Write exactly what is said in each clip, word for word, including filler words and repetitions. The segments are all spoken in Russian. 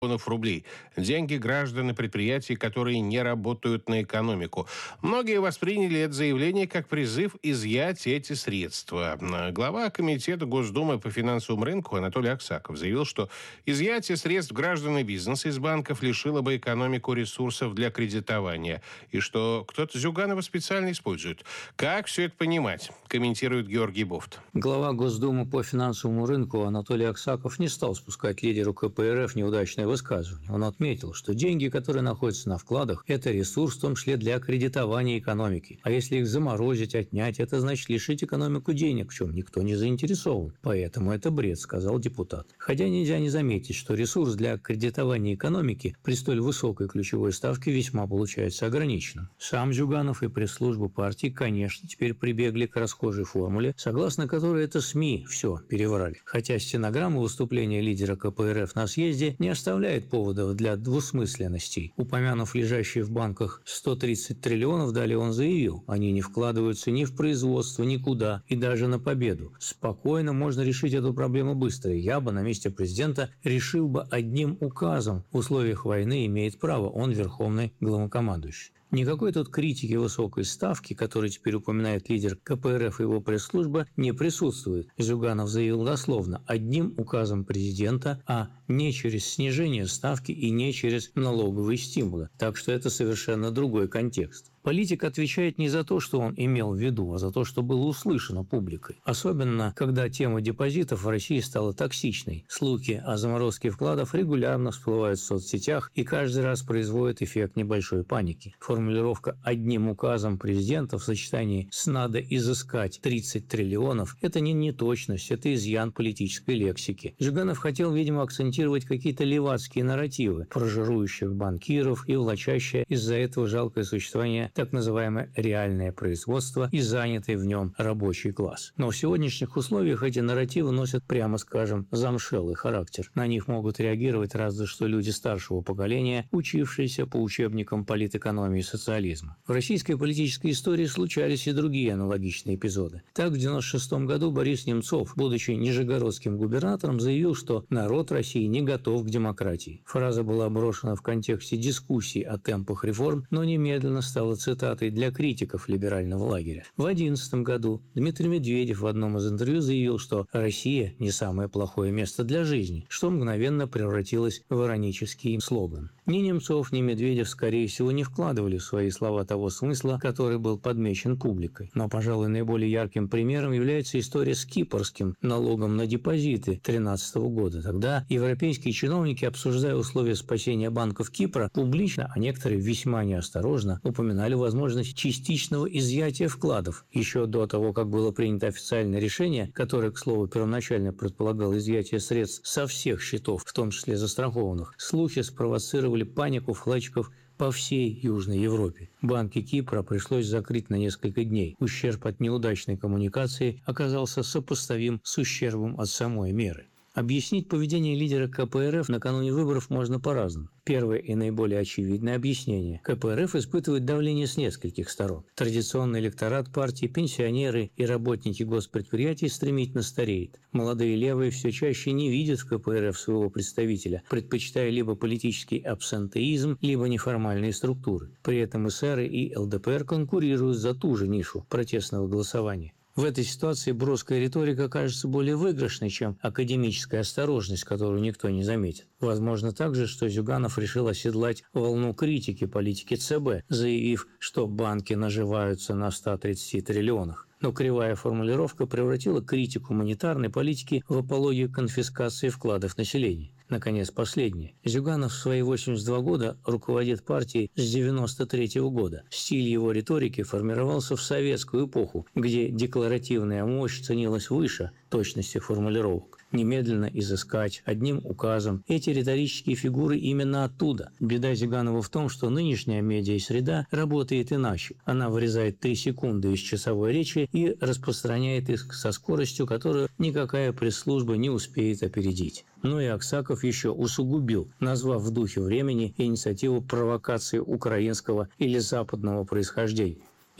рублей. Деньги граждан и предприятий, которые не работают на экономику. Многие восприняли это заявление как призыв изъять эти средства. Глава Комитета Госдумы по финансовому рынку Анатолий Аксаков заявил, что изъятие средств граждан и бизнеса из банков лишило бы экономику ресурсов для кредитования. И что кто-то Зюганова специально использует. Как все это понимать? Комментирует Георгий Бофт. Глава Госдумы по финансовому рынку Анатолий Аксаков не стал спускать лидеру ка пэ эр эф неудачное высказывание. Он отметил, что деньги, которые находятся на вкладах, это ресурс, в том числе для кредитования экономики. А если их заморозить, отнять, это значит лишить экономику денег, в чем никто не заинтересован. Поэтому это бред, сказал депутат. Хотя нельзя не заметить, что ресурс для кредитования экономики при столь высокой ключевой ставке весьма получается ограниченным. Сам Зюганов и пресс-служба партии, конечно, теперь прибегли к расхожей формуле, согласно которой это СМИ все переврали. Хотя стенограмма выступления лидера ка пэ эр эф на съезде не оставляет поводов для двусмысленностей. Упомянув лежащие в банках сто тридцать триллионов, далее он заявил, они не вкладываются ни в производство, никуда и даже на победу. Спокойно можно решить эту проблему быстро. Я бы на месте президента решил бы одним указом. В условиях войны имеет право, он верховный главнокомандующий. Никакой тут критики высокой ставки, которую теперь упоминает лидер ка пэ эр эф и его пресс-служба, не присутствует. Зюганов заявил дословно, одним указом президента, а не через снижение ставки и не через налоговые стимулы. Так что это совершенно другой контекст. Политик отвечает не за то, что он имел в виду, а за то, что было услышано публикой. Особенно, когда тема депозитов в России стала токсичной. Слухи о заморозке вкладов регулярно всплывают в соцсетях и каждый раз производят эффект небольшой паники. Формулировка «одним указом президента» в сочетании с «надо изыскать тридцать триллионов» – это не неточность, это изъян политической лексики. Зюганов хотел, видимо, акцентировать какие-то левацкие нарративы про жирующих банкиров и влачащее из-за этого жалкое существование так называемое реальное производство и занятый в нем рабочий класс. Но в сегодняшних условиях эти нарративы носят, прямо скажем, замшелый характер. На них могут реагировать разве что люди старшего поколения, учившиеся по учебникам политэкономии и социализма. В российской политической истории случались и другие аналогичные эпизоды. Так, в девяносто шестом году Борис Немцов, будучи нижегородским губернатором, заявил, что народ России не готов к демократии. Фраза была брошена в контексте дискуссий о темпах реформ, но немедленно стала цитатой для критиков либерального лагеря. В две тысячи одиннадцатом году Дмитрий Медведев в одном из интервью заявил, что Россия не самое плохое место для жизни, что мгновенно превратилось в иронический слоган. Ни Немцов, ни Медведев, скорее всего, не вкладывали в свои слова того смысла, который был подмечен публикой. Но, пожалуй, наиболее ярким примером является история с кипрским налогом на депозиты две тысячи тринадцатого года. Тогда европейские чиновники, обсуждая условия спасения банков Кипра, публично, а некоторые весьма неосторожно, упоминали возможность частичного изъятия вкладов. Еще до того, как было принято официальное решение, которое, к слову, первоначально предполагало изъятие средств со всех счетов, в том числе застрахованных, слухи спровоцировали панику вкладчиков по всей Южной Европе. Банки Кипра пришлось закрыть на несколько дней. Ущерб от неудачной коммуникации оказался сопоставим с ущербом от самой меры. Объяснить поведение лидера ка пэ эр эф накануне выборов можно по-разному. Первое и наиболее очевидное объяснение. ка пэ эр эф испытывает давление с нескольких сторон. Традиционный электорат партии, пенсионеры и работники госпредприятий стремительно стареет. Молодые левые все чаще не видят в ка пэ эр эф своего представителя, предпочитая либо политический абсентеизм, либо неформальные структуры. При этом эсеры и эл дэ пэ эр конкурируют за ту же нишу протестного голосования. В этой ситуации броская риторика кажется более выигрышной, чем академическая осторожность, которую никто не заметит. Возможно также, что Зюганов решил оседлать волну критики политики цэ бэ, заявив, что банки наживаются на ста тридцати триллионах. Но кривая формулировка превратила критику монетарной политики в апологию конфискации вкладов населения. Наконец, последнее. Зюганов в свои восемьдесят два года руководит партией с девяносто третьего года. Стиль его риторики формировался в советскую эпоху, где декларативная мощь ценилась выше точности формулировок. Немедленно изыскать, одним указом. Эти риторические фигуры именно оттуда. Беда Зюганова в том, что нынешняя медиа-среда работает иначе. Она вырезает три секунды из часовой речи и распространяет их со скоростью, которую никакая пресс-служба не успеет опередить. Ну и Аксаков еще усугубил, назвав в духе времени инициативу провокации украинского или западного происхождения.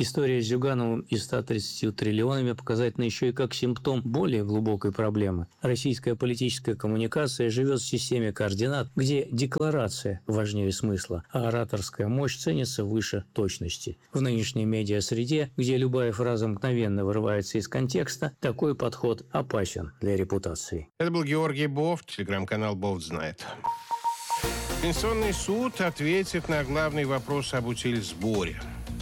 История с Зюгановым и ста тридцатью триллионами показательна еще и как симптом более глубокой проблемы. Российская политическая коммуникация живет в системе координат, где декларация важнее смысла, а ораторская мощь ценится выше точности. В нынешней медиасреде, где любая фраза мгновенно вырывается из контекста, такой подход опасен для репутации. Это был Георгий Бофт, телеграм-канал «Бофт знает». Конституционный суд ответит на главный вопрос об утильсборе.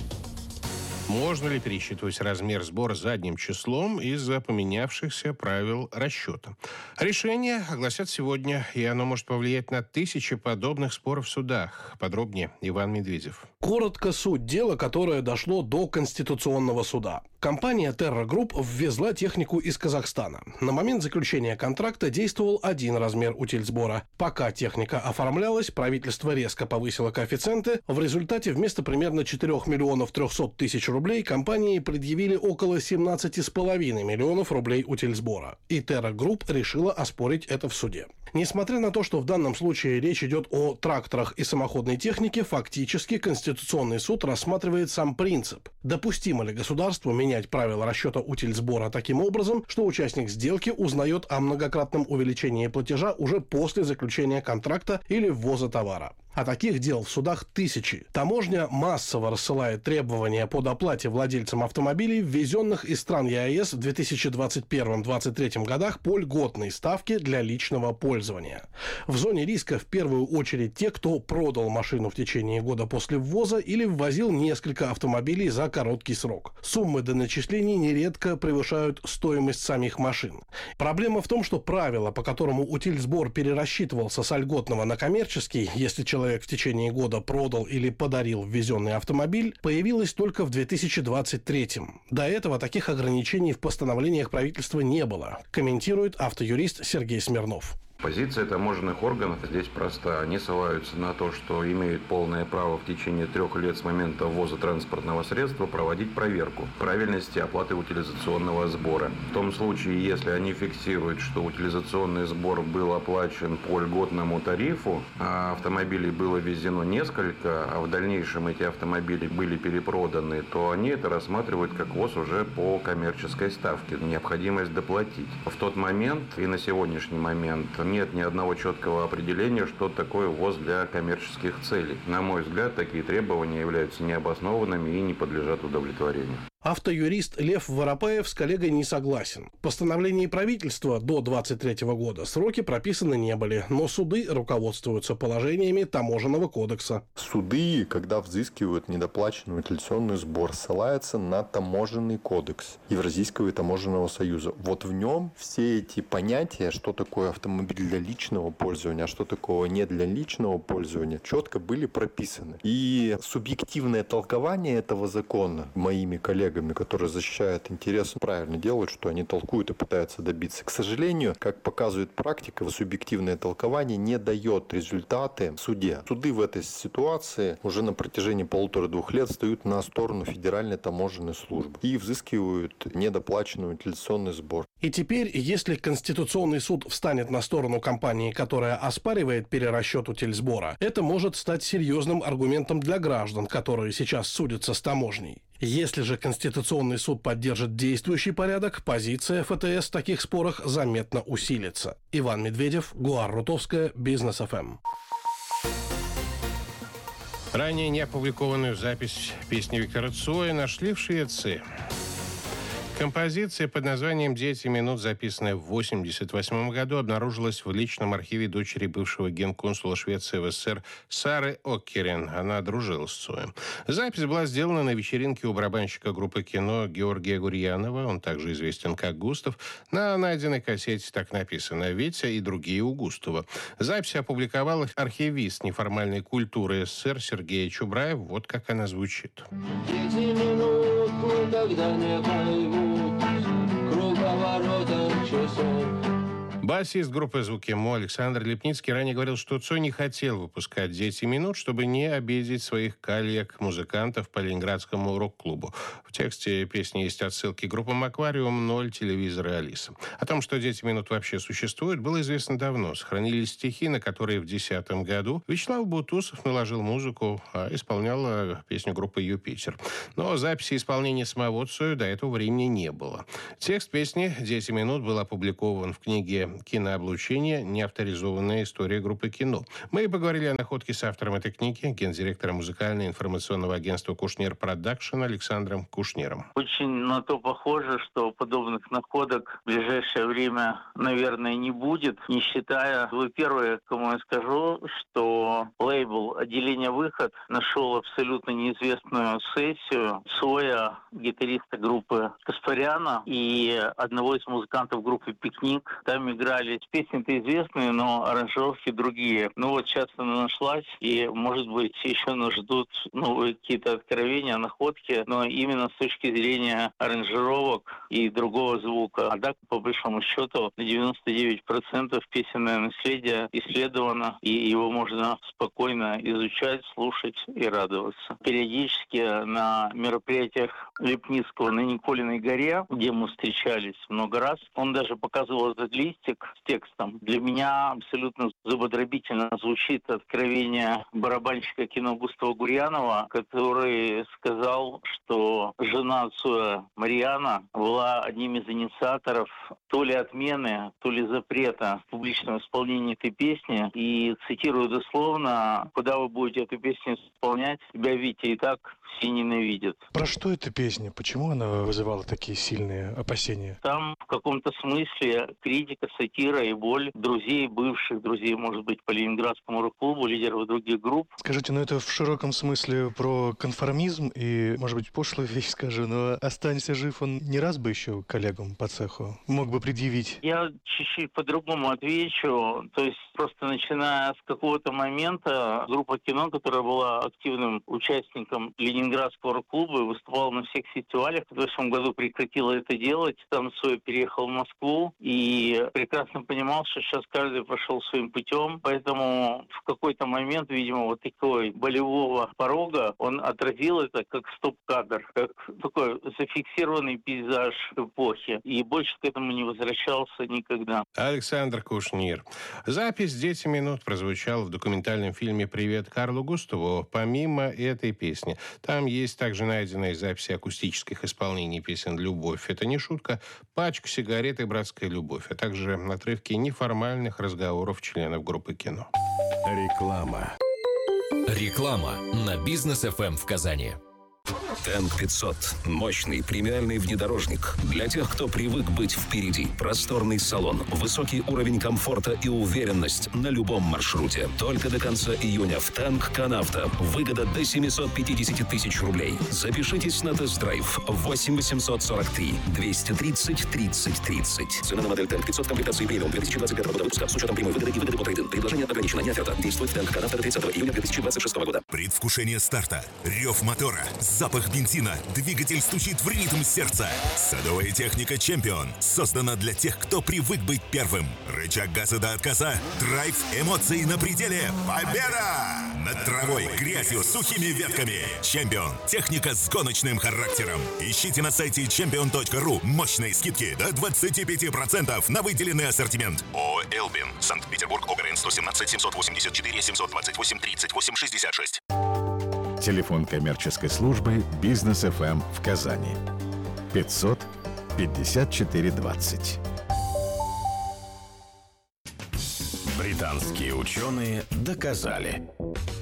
Можно ли пересчитывать размер сбора задним числом из-за поменявшихся правил расчета? Решение огласят сегодня, и оно может повлиять на тысячи подобных споров в судах. Подробнее Иван Медведев. Коротко суть дела, которое дошло до Конституционного суда. Компания Terra Group ввезла технику из Казахстана. На момент заключения контракта действовал один размер утильсбора. Пока техника оформлялась, правительство резко повысило коэффициенты. В результате вместо примерно четырёх миллионов трехсот тысяч рублей компании предъявили около семнадцати с половиной миллионов рублей утильсбора. И Terra Group решила оспорить это в суде. Несмотря на то, что в данном случае речь идет о тракторах и самоходной технике, фактически Конституционный суд рассматривает сам принцип. Допустимо ли государству менять правила расчета утильсбора таким образом, что участник сделки узнает о многократном увеличении платежа уже после заключения контракта или ввоза товара? А таких дел в судах тысячи. Таможня массово рассылает требования по доплате владельцам автомобилей, ввезенных из стран ЕАЭС в две тысячи двадцать первом — две тысячи двадцать третьем годах по льготной ставке для личного пользования. В зоне риска в первую очередь те, кто продал машину в течение года после ввоза или ввозил несколько автомобилей за короткий срок. Суммы доначислений нередко превышают стоимость самих машин. Проблема в том, что правило, по которому утильсбор перерасчитывался с льготного на коммерческий, если человек Человек в течение года продал или подарил ввезенный автомобиль, появилась только в две тысячи двадцать третьем. До этого таких ограничений в постановлениях правительства не было, комментирует автоюрист Сергей Смирнов. Позиция таможенных органов здесь проста. Они ссылаются на то, что имеют полное право в течение трех лет с момента ввоза транспортного средства проводить проверку правильности оплаты утилизационного сбора. В том случае, если они фиксируют, что утилизационный сбор был оплачен по льготному тарифу, а автомобилей было ввезено несколько, а в дальнейшем эти автомобили были перепроданы, то они это рассматривают как ввоз уже по коммерческой ставке, необходимость доплатить. В тот момент и на сегодняшний момент нет ни одного четкого определения, что такое ввоз для коммерческих целей. На мой взгляд, такие требования являются необоснованными и не подлежат удовлетворению. Автоюрист Лев Воропаев с коллегой не согласен. В постановлении правительства до двадцать третьего года сроки прописаны не были, но суды руководствуются положениями Таможенного кодекса. Суды, когда взыскивают недоплаченный утилизационный сбор, ссылаются на Таможенный кодекс Евразийского и Таможенного союза. Вот в нем все эти понятия, что такое автомобиль для личного пользования, а что такое не для личного пользования, четко были прописаны. И субъективное толкование этого закона моими коллегами, которые защищают интересы, правильно делают, что они толкуют и пытаются добиться. К сожалению, как показывает практика, субъективное толкование не дает результаты в суде. Суды в этой ситуации уже на протяжении полутора-двух лет встают на сторону Федеральной таможенной службы и взыскивают недоплаченный утилизационный сбор. И теперь, если Конституционный суд встанет на сторону компании, которая оспаривает перерасчет утильсбора, это может стать серьезным аргументом для граждан, которые сейчас судятся с таможней. Если же Конституционный суд поддержит действующий порядок, позиция ФТС в таких спорах заметно усилится. Иван Медведев, Гуар Рутовская, Бизнес эф эм. Ранее не опубликованную запись песни Виктора Цоя нашли в Швеции. Композиция под названием «Дети минут», записанная в восемьдесят восьмом году, обнаружилась в личном архиве дочери бывшего генконсула Швеции в СССР Сары Оккерен. Она дружила с Цоем. Запись была сделана на вечеринке у барабанщика группы кино Георгия Гурьянова, он также известен как Густав. На найденной кассете так написано «Витя и другие у Густава». Запись опубликовал архивист неформальной культуры СССР Сергей Чубраев. Вот как она звучит. Дети минут никогда не поймут круговоротом часов. Басист группы «Звуки Мо» Александр Лепницкий ранее говорил, что Цой не хотел выпускать «Дети минут», чтобы не обидеть своих коллег-музыкантов по Ленинградскому рок-клубу. В тексте песни есть отсылки к группам «Аквариум», «Ноль», «Телевизор» и «Алиса». О том, что «Дети минут» вообще существуют, было известно давно. Сохранились стихи, на которые в две тысячи десятом году Вячеслав Бутусов наложил музыку, а исполняла песню группы «Юпитер». Но записи исполнения самого Цоя до этого времени не было. Текст песни «Дети минут» был опубликован в книге «Кинооблучение. Неавторизованная история группы кино». Мы поговорили о находке с автором этой книги, гендиректором музыкально-информационного агентства «Кушнир Продакшн» Александром Кушниром. Очень на то похоже, что подобных находок в ближайшее время, наверное, не будет, не считая, вы первые, кому я скажу, что лейбл «Отделение Выход» нашел абсолютно неизвестную сессию Цоя, гитариста группы Каспаряна, и одного из музыкантов группы «Пикник». Там играли песни-то известные, но аранжировки другие. Ну вот сейчас она нашлась, и, может быть, еще нас ждут новые какие-то откровения, находки, но именно с точки зрения аранжировок и другого звука. А так, по большому счету, на девяносто девять процентов песенное наследие исследовано, и его можно спокойно изучать, слушать и радоваться. Периодически на мероприятиях Лепницкого на Николиной горе, где мы встречались много раз, он даже показывал этот листик с текстом. Для меня абсолютно зубодробительно звучит откровение барабанщика кино Густава Гурьянова, который сказал, что жена Цоя Марьяна была одним из инициаторов то ли отмены, то ли запрета в публичном исполнении этой песни. И, цитирую дословно, «Куда вы будете эту песню исполнять, тебя, Витя, и так все ненавидят». Про что эта песня? Почему она вызывала такие сильные опасения? Там в каком-то смысле критика, сатира и боль друзей, бывших друзей, может быть, по Ленинградскому рок-клубу, лидеров других групп. Скажите, ну это в широком смысле про конформизм и, может быть, пошлую вещь скажу, но «Останься жив» он не раз бы еще коллегам по цеху мог бы предъявить? Я чуть-чуть по-другому отвечу. То есть просто начиная с какого-то момента группа кино, которая была активным участником Ленинградского рок-клуба и выступала на всех фестивалях, в прошлом году прекратила это делать. Там Цой переехал в Москву и прекрасно понимал, что сейчас каждый пошел своим путем. Поэтому в какой-то момент, видимо, вот такой болевого порога он отразил это как стоп-кадр, как такой зафиксированный пейзаж эпохи. И больше к этому не возвращался никогда. Александр Кушнир. Запись «Дети минут» прозвучала в документальном фильме «Привет Карлу Густаву». Помимо этой песни, там есть также найденные записи акустических исполнений песен «Любовь. Это не шутка», «Пачка сигарет» и «Братская любовь», а также отрывки неформальных разговоров членов группы кино. Реклама. Реклама на Бизнес эф эм в Казани. Тэнк пятьсот. Мощный премиальный внедорожник. Для тех, кто привык быть впереди. Просторный салон, высокий уровень комфорта и уверенность на любом маршруте. Только до конца июня в Тэнк Канавто. Выгода до семьсот пятьдесят тысяч рублей. Запишитесь на тест-драйв восемь восемьсот сорок три двести тридцать тридцать тридцать. Цена на модель Тэнк пятьсот комплектации премиум две тысячи двадцать пятого года выпуска с учетом прямой выгоды и выгоды по трейд-ин. Предложение ограничено, не оферта. Действует Тэнк Канавто до тридцатого июня две тысячи двадцать шестого года. Предвкушение старта, рев мотора, запах бензина, двигатель стучит в ритм сердца. Садовая техника «Чемпион» создана для тех, кто привык быть первым. Рычаг газа до отказа, драйв, эмоции на пределе. Победа! Над травой, грязью, сухими ветками. «Чемпион» — техника с гоночным характером. Ищите на сайте чемпион точка ру мощные скидки до двадцать пять процентов на выделенный ассортимент. ООО «Элбин», Санкт-Петербург, ОГРН сто семнадцать семьсот восемьдесят четыре семьсот двадцать восемь тридцать восемь шестьдесят шесть. Телефон коммерческой службы «Бизнес эф эм» в Казани. пятьсот пятьдесят четыре двадцать. Британские ученые доказали.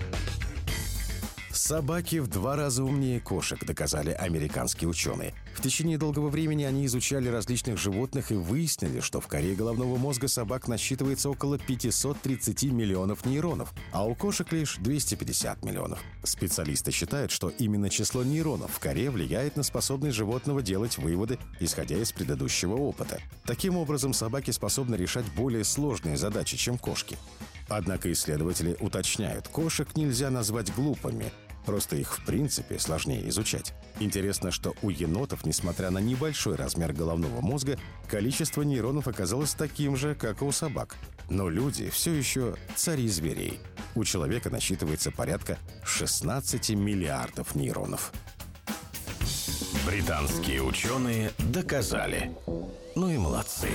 Собаки в два раза умнее кошек, доказали американские ученые. В течение долгого времени они изучали различных животных и выяснили, что в коре головного мозга собак насчитывается около пятьсот тридцать миллионов нейронов, а у кошек лишь двести пятьдесят миллионов. Специалисты считают, что именно число нейронов в коре влияет на способность животного делать выводы, исходя из предыдущего опыта. Таким образом, собаки способны решать более сложные задачи, чем кошки. Однако исследователи уточняют, кошек нельзя назвать глупыми. Просто их в принципе сложнее изучать. Интересно, что у енотов, несмотря на небольшой размер головного мозга, количество нейронов оказалось таким же, как и у собак. Но люди все еще цари зверей. У человека насчитывается порядка шестнадцать миллиардов нейронов. Британские ученые доказали. Ну и молодцы.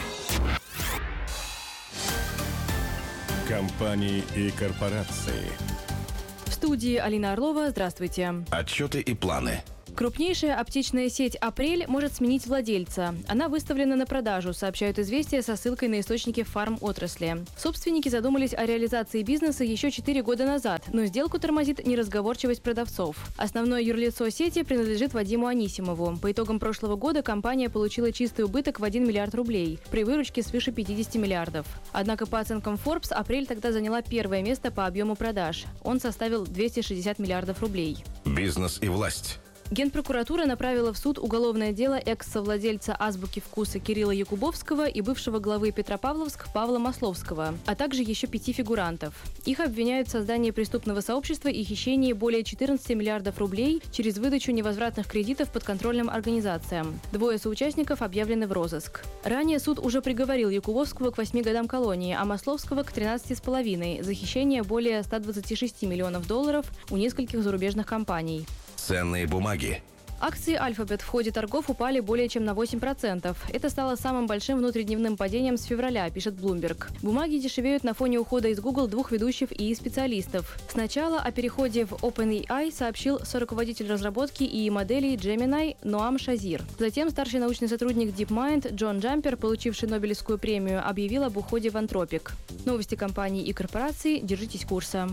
Компании и корпорации. В студии Алина Орлова. Здравствуйте. Отчеты и планы. Крупнейшая аптечная сеть «Апрель» может сменить владельца. Она выставлена на продажу, сообщают «Известия» со ссылкой на источники фарм-отрасли. Собственники задумались о реализации бизнеса еще четыре года назад, но сделку тормозит неразговорчивость продавцов. Основное юрлицо сети принадлежит Вадиму Анисимову. По итогам прошлого года компания получила чистый убыток в один миллиард рублей, при выручке свыше пятидесяти миллиардов. Однако по оценкам Forbes «Апрель» тогда заняла первое место по объему продаж. Он составил двести шестьдесят миллиардов рублей. Бизнес и власть. Генпрокуратура направила в суд уголовное дело экс-совладельца «Азбуки вкуса» Кирилла Якубовского и бывшего главы Петропавловск Павла Масловского, а также еще пяти фигурантов. Их обвиняют в создании преступного сообщества и хищении более четырнадцати миллиардов рублей через выдачу невозвратных кредитов подконтрольным организациям. Двое соучастников объявлены в розыск. Ранее суд уже приговорил Якубовского к восьми годам колонии, а Масловского к тринадцати с половиной за хищение более ста двадцати шести миллионов долларов у нескольких зарубежных компаний. Ценные бумаги. Акции «Альфабет» в ходе торгов упали более чем на восемь процентов. Это стало самым большим внутридневным падением с февраля, пишет Bloomberg. Бумаги дешевеют на фоне ухода из Google двух ведущих ИИ специалистов. Сначала о переходе в OpenAI сообщил соруководитель разработки ИИ моделей Gemini Ноам Шазир. Затем старший научный сотрудник DeepMind Джон Джампер, получивший Нобелевскую премию, объявил об уходе в Anthropic. Новости компаний и корпораций. Держитесь курса.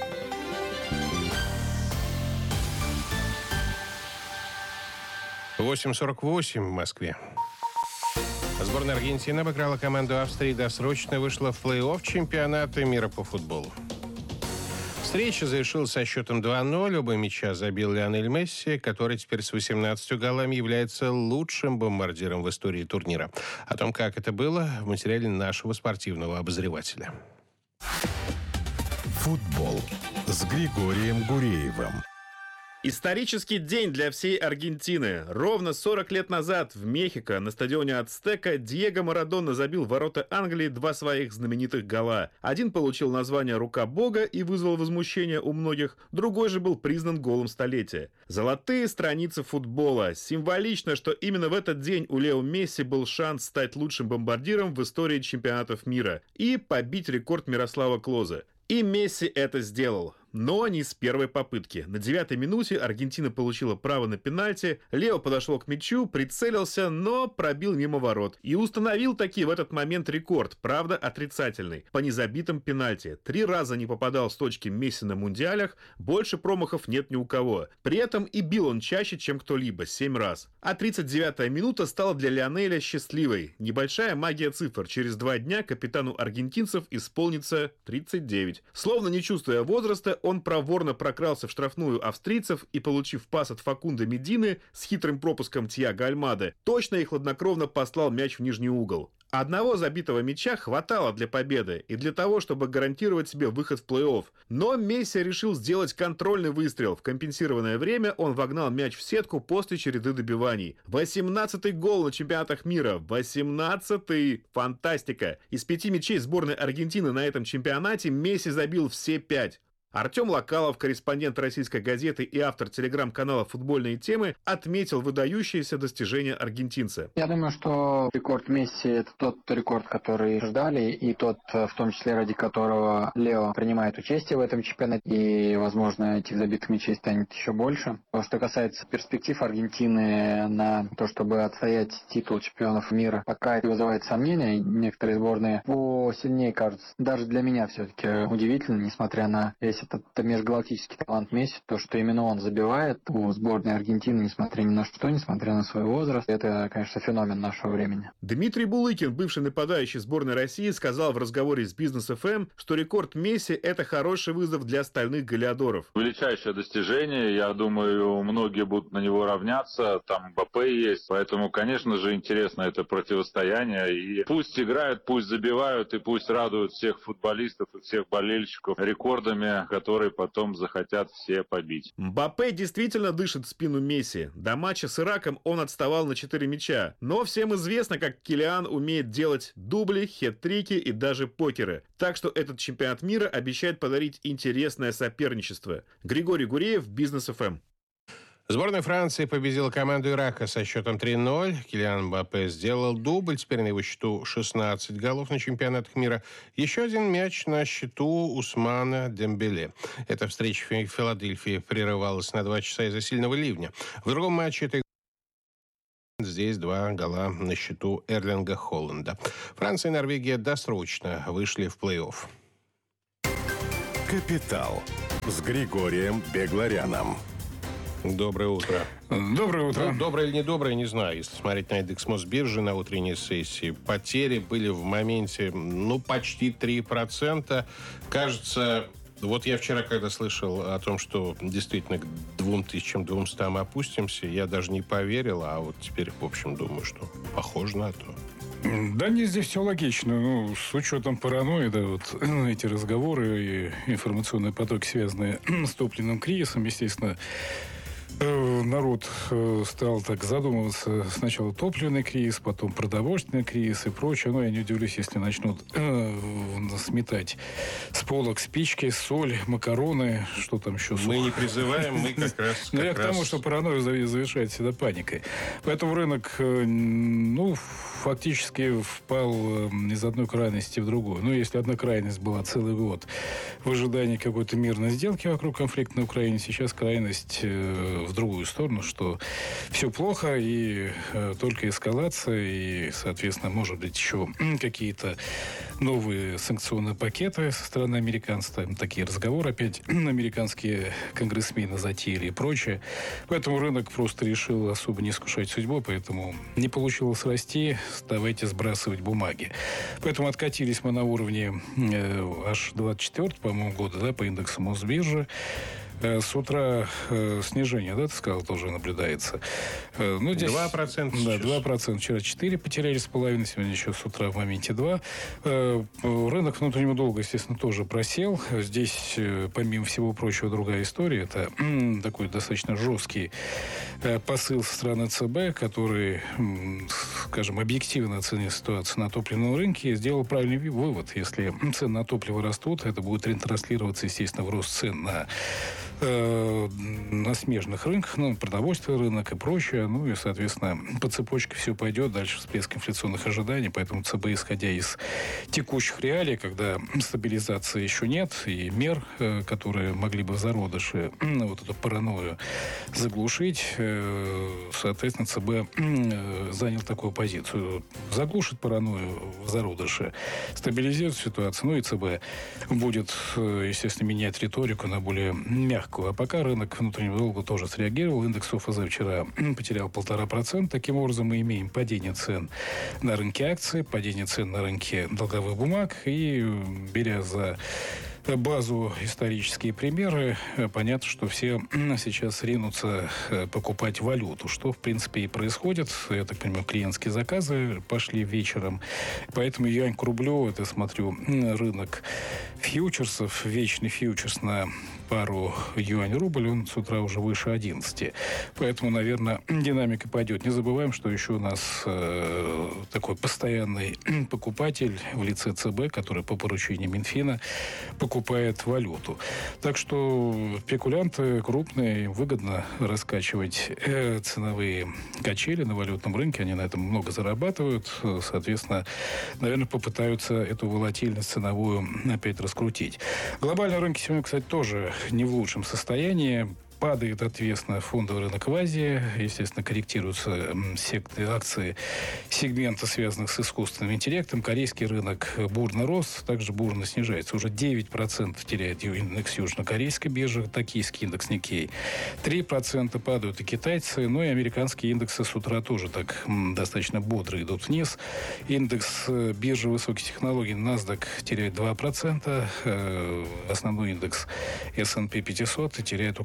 восемь сорок восемь в Москве. Сборная Аргентины обыграла команду Австрии и досрочно вышла в плей-офф чемпионата мира по футболу. Встреча завершилась со счетом два ноль. Оба мяча забил Лионель Месси, который теперь с восемнадцатью голами является лучшим бомбардиром в истории турнира. О том, как это было, в материале нашего спортивного обозревателя. Футбол с Григорием Гуреевым. Исторический день для всей Аргентины. Ровно сорок лет назад в Мехико на стадионе Ацтека Диего Марадона забил в ворота Англии два своих знаменитых гола. Один получил название «Рука Бога» и вызвал возмущение у многих, другой же был признан голом столетия. Золотые страницы футбола. Символично, что именно в этот день у Лео Месси был шанс стать лучшим бомбардиром в истории чемпионатов мира и побить рекорд Мирослава Клоза. И Месси это сделал. Но не с первой попытки. На девятой минуте Аргентина получила право на пенальти. Лео подошел к мячу, прицелился, но пробил мимо ворот. И установил таки в этот момент рекорд, правда отрицательный, по незабитым пенальти. Три раза не попадал с точки Месси на мундиалях, больше промахов нет ни у кого. При этом и бил он чаще, чем кто-либо, семь раз. А тридцать девятая минута стала для Лионеля счастливой. Небольшая магия цифр. Через два дня капитану аргентинцев исполнится тридцать девять. Словно не чувствуя возраста, он проворно прокрался в штрафную австрийцев и, получив пас от Факунда Медины с хитрым пропуском Тиаго Альмады, точно и хладнокровно послал мяч в нижний угол. Одного забитого мяча хватало для победы и для того, чтобы гарантировать себе выход в плей-офф. Но Месси решил сделать контрольный выстрел. В компенсированное время он вогнал мяч в сетку после череды добиваний. восемнадцатый гол на чемпионатах мира. восемнадцатый! Фантастика! Из пяти мячей сборной Аргентины на этом чемпионате Месси забил все пять. Артем Локалов, корреспондент «Российской газеты» и автор телеграм-канала «Футбольные темы», отметил выдающиеся достижения аргентинца. Я думаю, что рекорд Месси – это тот рекорд, который ждали, и тот, в том числе, ради которого Лео принимает участие в этом чемпионате, и, возможно, этих забитых мячей станет еще больше. Что касается перспектив Аргентины на то, чтобы отстоять титул чемпионов мира, пока это вызывает сомнения, некоторые сборные посильнее кажутся. Даже для меня все-таки удивительно, несмотря на весь этот межгалактический талант Месси, то, что именно он забивает у сборной Аргентины, несмотря ни на что, несмотря на свой возраст, это, конечно, феномен нашего времени. Дмитрий Булыкин, бывший нападающий сборной России, сказал в разговоре с Бизнес эф эм, что рекорд Месси – это хороший вызов для остальных голеадоров. Величайшее достижение, я думаю, многие будут на него равняться, там Мбаппе есть, поэтому, конечно же, интересно это противостояние, и пусть играют, пусть забивают, и пусть радуют всех футболистов и всех болельщиков рекордами который потом захотят все побить. Мбаппе действительно дышит в спину Месси. До матча с Ираком он отставал на четыре мяча. Но всем известно, как Килиан умеет делать дубли, хет-трики и даже покеры. Так что этот чемпионат мира обещает подарить интересное соперничество. Григорий Гуреев, Бизнес эф эм. Сборная Франции победила команду Ирака со счетом три ноль. Килиан Мбаппе сделал дубль. Теперь на его счету шестнадцать голов на чемпионатах мира. Еще один мяч на счету Усмана Дембеле. Эта встреча в Филадельфии прерывалась на два часа из-за сильного ливня. В другом матче этой здесь два гола на счету Эрлинга Холланда. Франция и Норвегия досрочно вышли в плей-офф. «Капитал» с Григорием Бегларяном. Доброе утро. Доброе утро. Ну, доброе или не доброе, не знаю. Если смотреть на индекс Мосбиржи на утренней сессии, потери были в моменте, ну, почти три процента. Кажется, вот я вчера, когда слышал о том, что действительно к двум тысячам двумстам опустимся, я даже не поверил, а вот теперь, в общем, думаю, что похоже на то. Да не, здесь все логично. Ну, с учетом паранойи, да, вот эти разговоры и информационные потоки, связанные с топливным кризисом, естественно, народ стал так задумываться. Сначала топливный кризис, потом продовольственный кризис и прочее. Но я не удивлюсь, если начнут э, сметать с полок спички, соль, макароны, что там еще. Мы не призываем, мы как раз... Но я к тому, что паранойя завершает всегда паникой. Поэтому рынок, ну, фактически впал из одной крайности в другую. Ну, если одна крайность была целый год в ожидании какой-то мирной сделки вокруг конфликта на Украине, сейчас крайность в другую сторону, что все плохо и э, только эскалация, и, соответственно, может быть, еще какие-то новые санкционные пакеты со стороны американцев. Там такие разговоры опять американские конгрессмены затеяли и прочее. Поэтому рынок просто решил особо не искушать судьбу, поэтому не получилось расти, давайте сбрасывать бумаги. Поэтому откатились мы на уровне э, аж двадцать четвёртого, по-моему, года, да, по индексу Мосбиржи. С утра э, снижение, да, ты сказал, тоже наблюдается. Э, ну, здесь, два процента да, два процента. Вчера четыре потеряли с половиной, сегодня еще с утра в моменте два. Э, рынок внутреннего долга, естественно, тоже просел. Здесь, э, помимо всего прочего, другая история. Это э, такой достаточно жесткий э, посыл со стороны ЦБ, который, э, скажем, объективно оценил ситуацию на топливном рынке и сделал правильный вывод. Если цены на топливо растут, это будет транслироваться, естественно, в рост цен на на смежных рынках, ну, продовольственный рынок и прочее. Ну, и, соответственно, по цепочке все пойдет дальше всплеск инфляционных ожиданий. Поэтому ЦБ, исходя из текущих реалий, когда стабилизации еще нет, и мер, которые могли бы в зародыше вот эту паранойю заглушить, соответственно, ЦБ занял такую позицию. Заглушит паранойю в зародыше, стабилизирует ситуацию, ну и ЦБ будет, естественно, менять риторику на более мягкую. А пока рынок внутреннего долга тоже среагировал. Индекс ОФЗ вчера потерял полтора процента. Таким образом, мы имеем падение цен на рынке акций, падение цен на рынке долговых бумаг. И, беря за базу исторические примеры, понятно, что все сейчас ринутся покупать валюту, что, в принципе, и происходит. Я так понимаю, клиентские заказы пошли вечером. Поэтому юань к рублю, это, смотрю, рынок фьючерсов, вечный фьючерс на пару юань-рубль, он с утра уже выше одиннадцати. Поэтому, наверное, динамика пойдет. Не забываем, что еще у нас э, такой постоянный покупатель в лице ЦБ, который по поручению Минфина покупает валюту. Так что спекулянты крупные, им выгодно раскачивать э, ценовые качели на валютном рынке. Они на этом много зарабатывают. Соответственно, наверное, попытаются эту волатильность ценовую опять раскрутить. Глобальный рынок сегодня, кстати, тоже не в лучшем состоянии. Падает ответственно фондовый рынок в Азии. Естественно, корректируются акции сегмента, связанных с искусственным интеллектом. Корейский рынок бурно рос, также бурно снижается. Уже девять процентов теряет индекс южнокорейской биржи, токийский индекс Никей. три процента падают и китайцы. Ну и американские индексы с утра тоже так м, достаточно бодро идут вниз. Индекс биржи высоких технологий NASDAQ теряет два процента. Э, основной индекс эс энд пи пятьсот теряет около процента.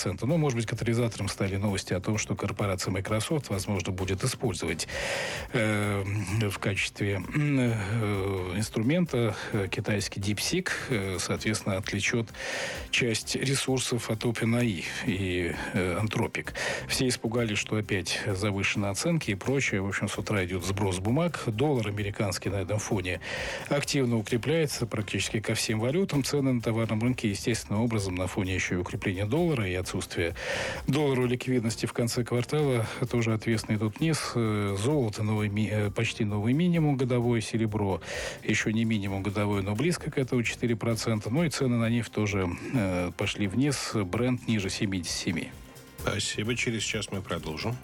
процента. Но, может быть, катализатором стали новости о том, что корпорация Microsoft, возможно, будет использовать э, в качестве э, инструмента э, китайский DeepSeek, э, соответственно, отвлечет часть ресурсов от OpenAI и э, Anthropic. Все испугались, что опять завышены оценки и прочее. В общем, с утра идет сброс бумаг. Доллар американский на этом фоне активно укрепляется практически ко всем валютам. Цены на товарном рынке естественным образом на фоне еще и укрепления доллара и отсутствия долларовой ликвидности в конце квартала тоже ответственно идут вниз. Золото новый, почти новый минимум годовой, серебро еще не минимум годовой, но близко к этому четыре процента. Ну и цены на нефть тоже э, пошли вниз. Брент ниже семьдесят семь. Спасибо. Через час мы продолжим.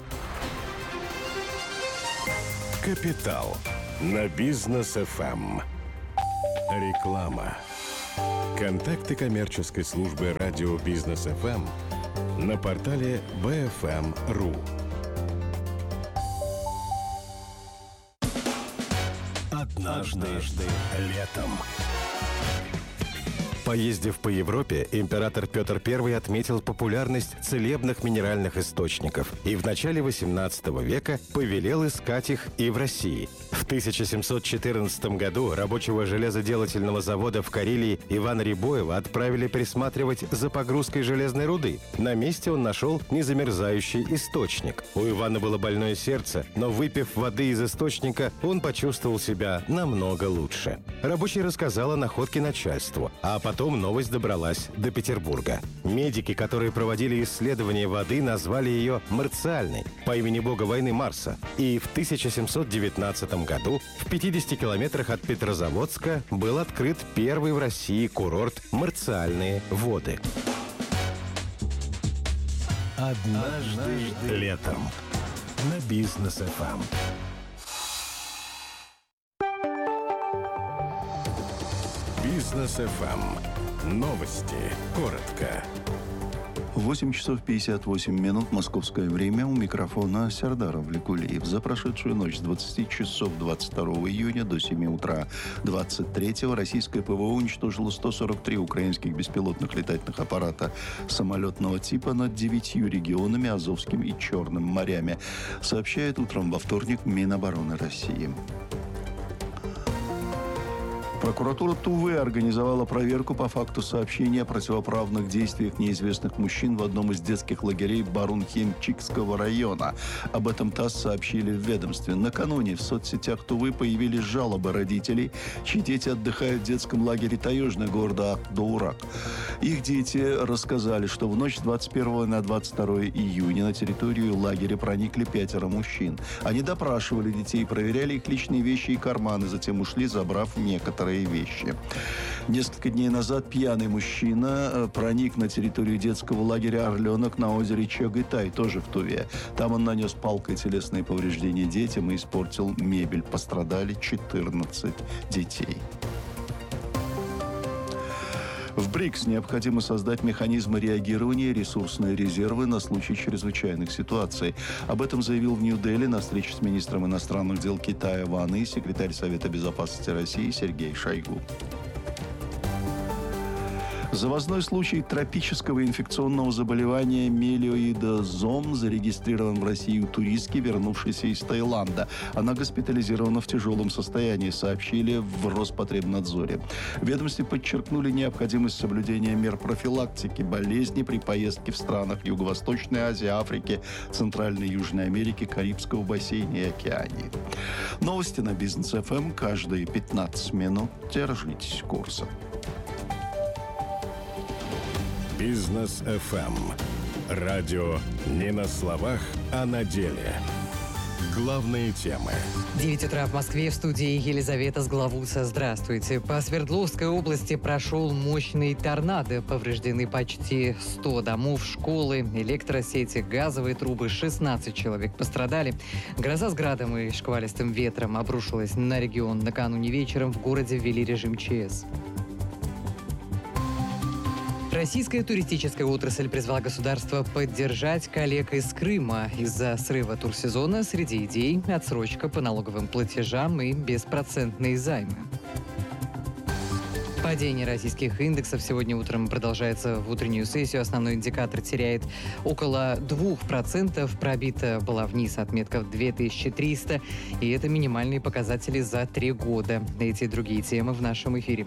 Капитал на Бизнес эф эм. Реклама. Контакты коммерческой службы радио Бизнес эф эм на портале би эф эм точка ру. Однажды летом. Поездив по Европе, император Петр Первый отметил популярность целебных минеральных источников и в начале восемнадцатого века повелел искать их и в России. В тысяча семьсот четырнадцатом году рабочего железоделательного завода в Карелии Ивана Рябоева отправили присматривать за погрузкой железной руды. На месте он нашел незамерзающий источник. У Ивана было больное сердце, но выпив воды из источника, он почувствовал себя намного лучше. Рабочий рассказал о находке начальству, а потом новость добралась до Петербурга. Медики, которые проводили исследование воды, назвали ее марциальной, по имени бога войны Марса. И в тысяча семьсот девятнадцатом году в пятидесяти километрах от Петрозаводска был открыт первый в России курорт «Марциальные воды». Однажды летом на Бизнес эф эм. Бизнес эф эм. Новости. Коротко. восемь часов пятьдесят восемь минут московское время. У микрофона Сердар Авликулиев. За прошедшую ночь с двадцати часов двадцать второго июня до семи утра двадцать третьего российское ПВО уничтожило сто сорок три украинских беспилотных летательных аппарата самолетного типа над девятью регионами, Азовским и Черным морями, сообщает утром во вторник Минобороны России. Прокуратура Тувы организовала проверку по факту сообщения о противоправных действиях неизвестных мужчин в одном из детских лагерей Барунхемчикского района. Об этом ТАСС сообщили в ведомстве. Накануне в соцсетях Тувы появились жалобы родителей, чьи дети отдыхают в детском лагере Таежный города Ахтоурак. Их дети рассказали, что в ночь с двадцать первого на двадцать второе июня на территорию лагеря проникли пятеро мужчин. Они допрашивали детей, проверяли их личные вещи и карманы, затем ушли, забрав некоторые вещи. Несколько дней назад пьяный мужчина проник на территорию детского лагеря «Орленок» на озере Чагытай, тоже в Туве. Там он нанес палкой телесные повреждения детям и испортил мебель. Пострадали четырнадцать детей. В БРИКС необходимо создать механизмы реагирования и ресурсные резервы на случай чрезвычайных ситуаций. Об этом заявил в Нью-Дели на встрече с министром иностранных дел Китая Ван И секретарь Совета безопасности России Сергей Шойгу. Завозной случай тропического инфекционного заболевания мелиоидозом зарегистрирован в России у туристки, вернувшейся из Таиланда. Она госпитализирована в тяжелом состоянии, сообщили в Роспотребнадзоре. В ведомстве подчеркнули необходимость соблюдения мер профилактики болезни при поездке в странах Юго-Восточной Азии, Африки, Центральной и Южной Америки, Карибского бассейна и Океании. Новости на Бизнес эф эм каждые пятнадцать минут. Держитесь курса. Бизнес эф эм. Радио не на словах, а на деле. Главные темы. девять утра в Москве, в студии Елизавета Сглавуца. Здравствуйте. По Свердловской области прошел мощный торнадо. Повреждены почти сто домов, школы, электросети, газовые трубы. шестнадцать человек пострадали. Гроза с градом и шквалистым ветром обрушилась на регион. Накануне вечером в городе ввели режим ЧС. Российская туристическая отрасль призвала государство поддержать коллег из Крыма. Из-за срыва турсезона среди идей отсрочка по налоговым платежам и беспроцентные займы. Падение российских индексов сегодня утром продолжается в утреннюю сессию. Основной индикатор теряет около двух процентов. Пробита была вниз отметка в две тысячи триста. И это минимальные показатели за три года. Эти и другие темы в нашем эфире.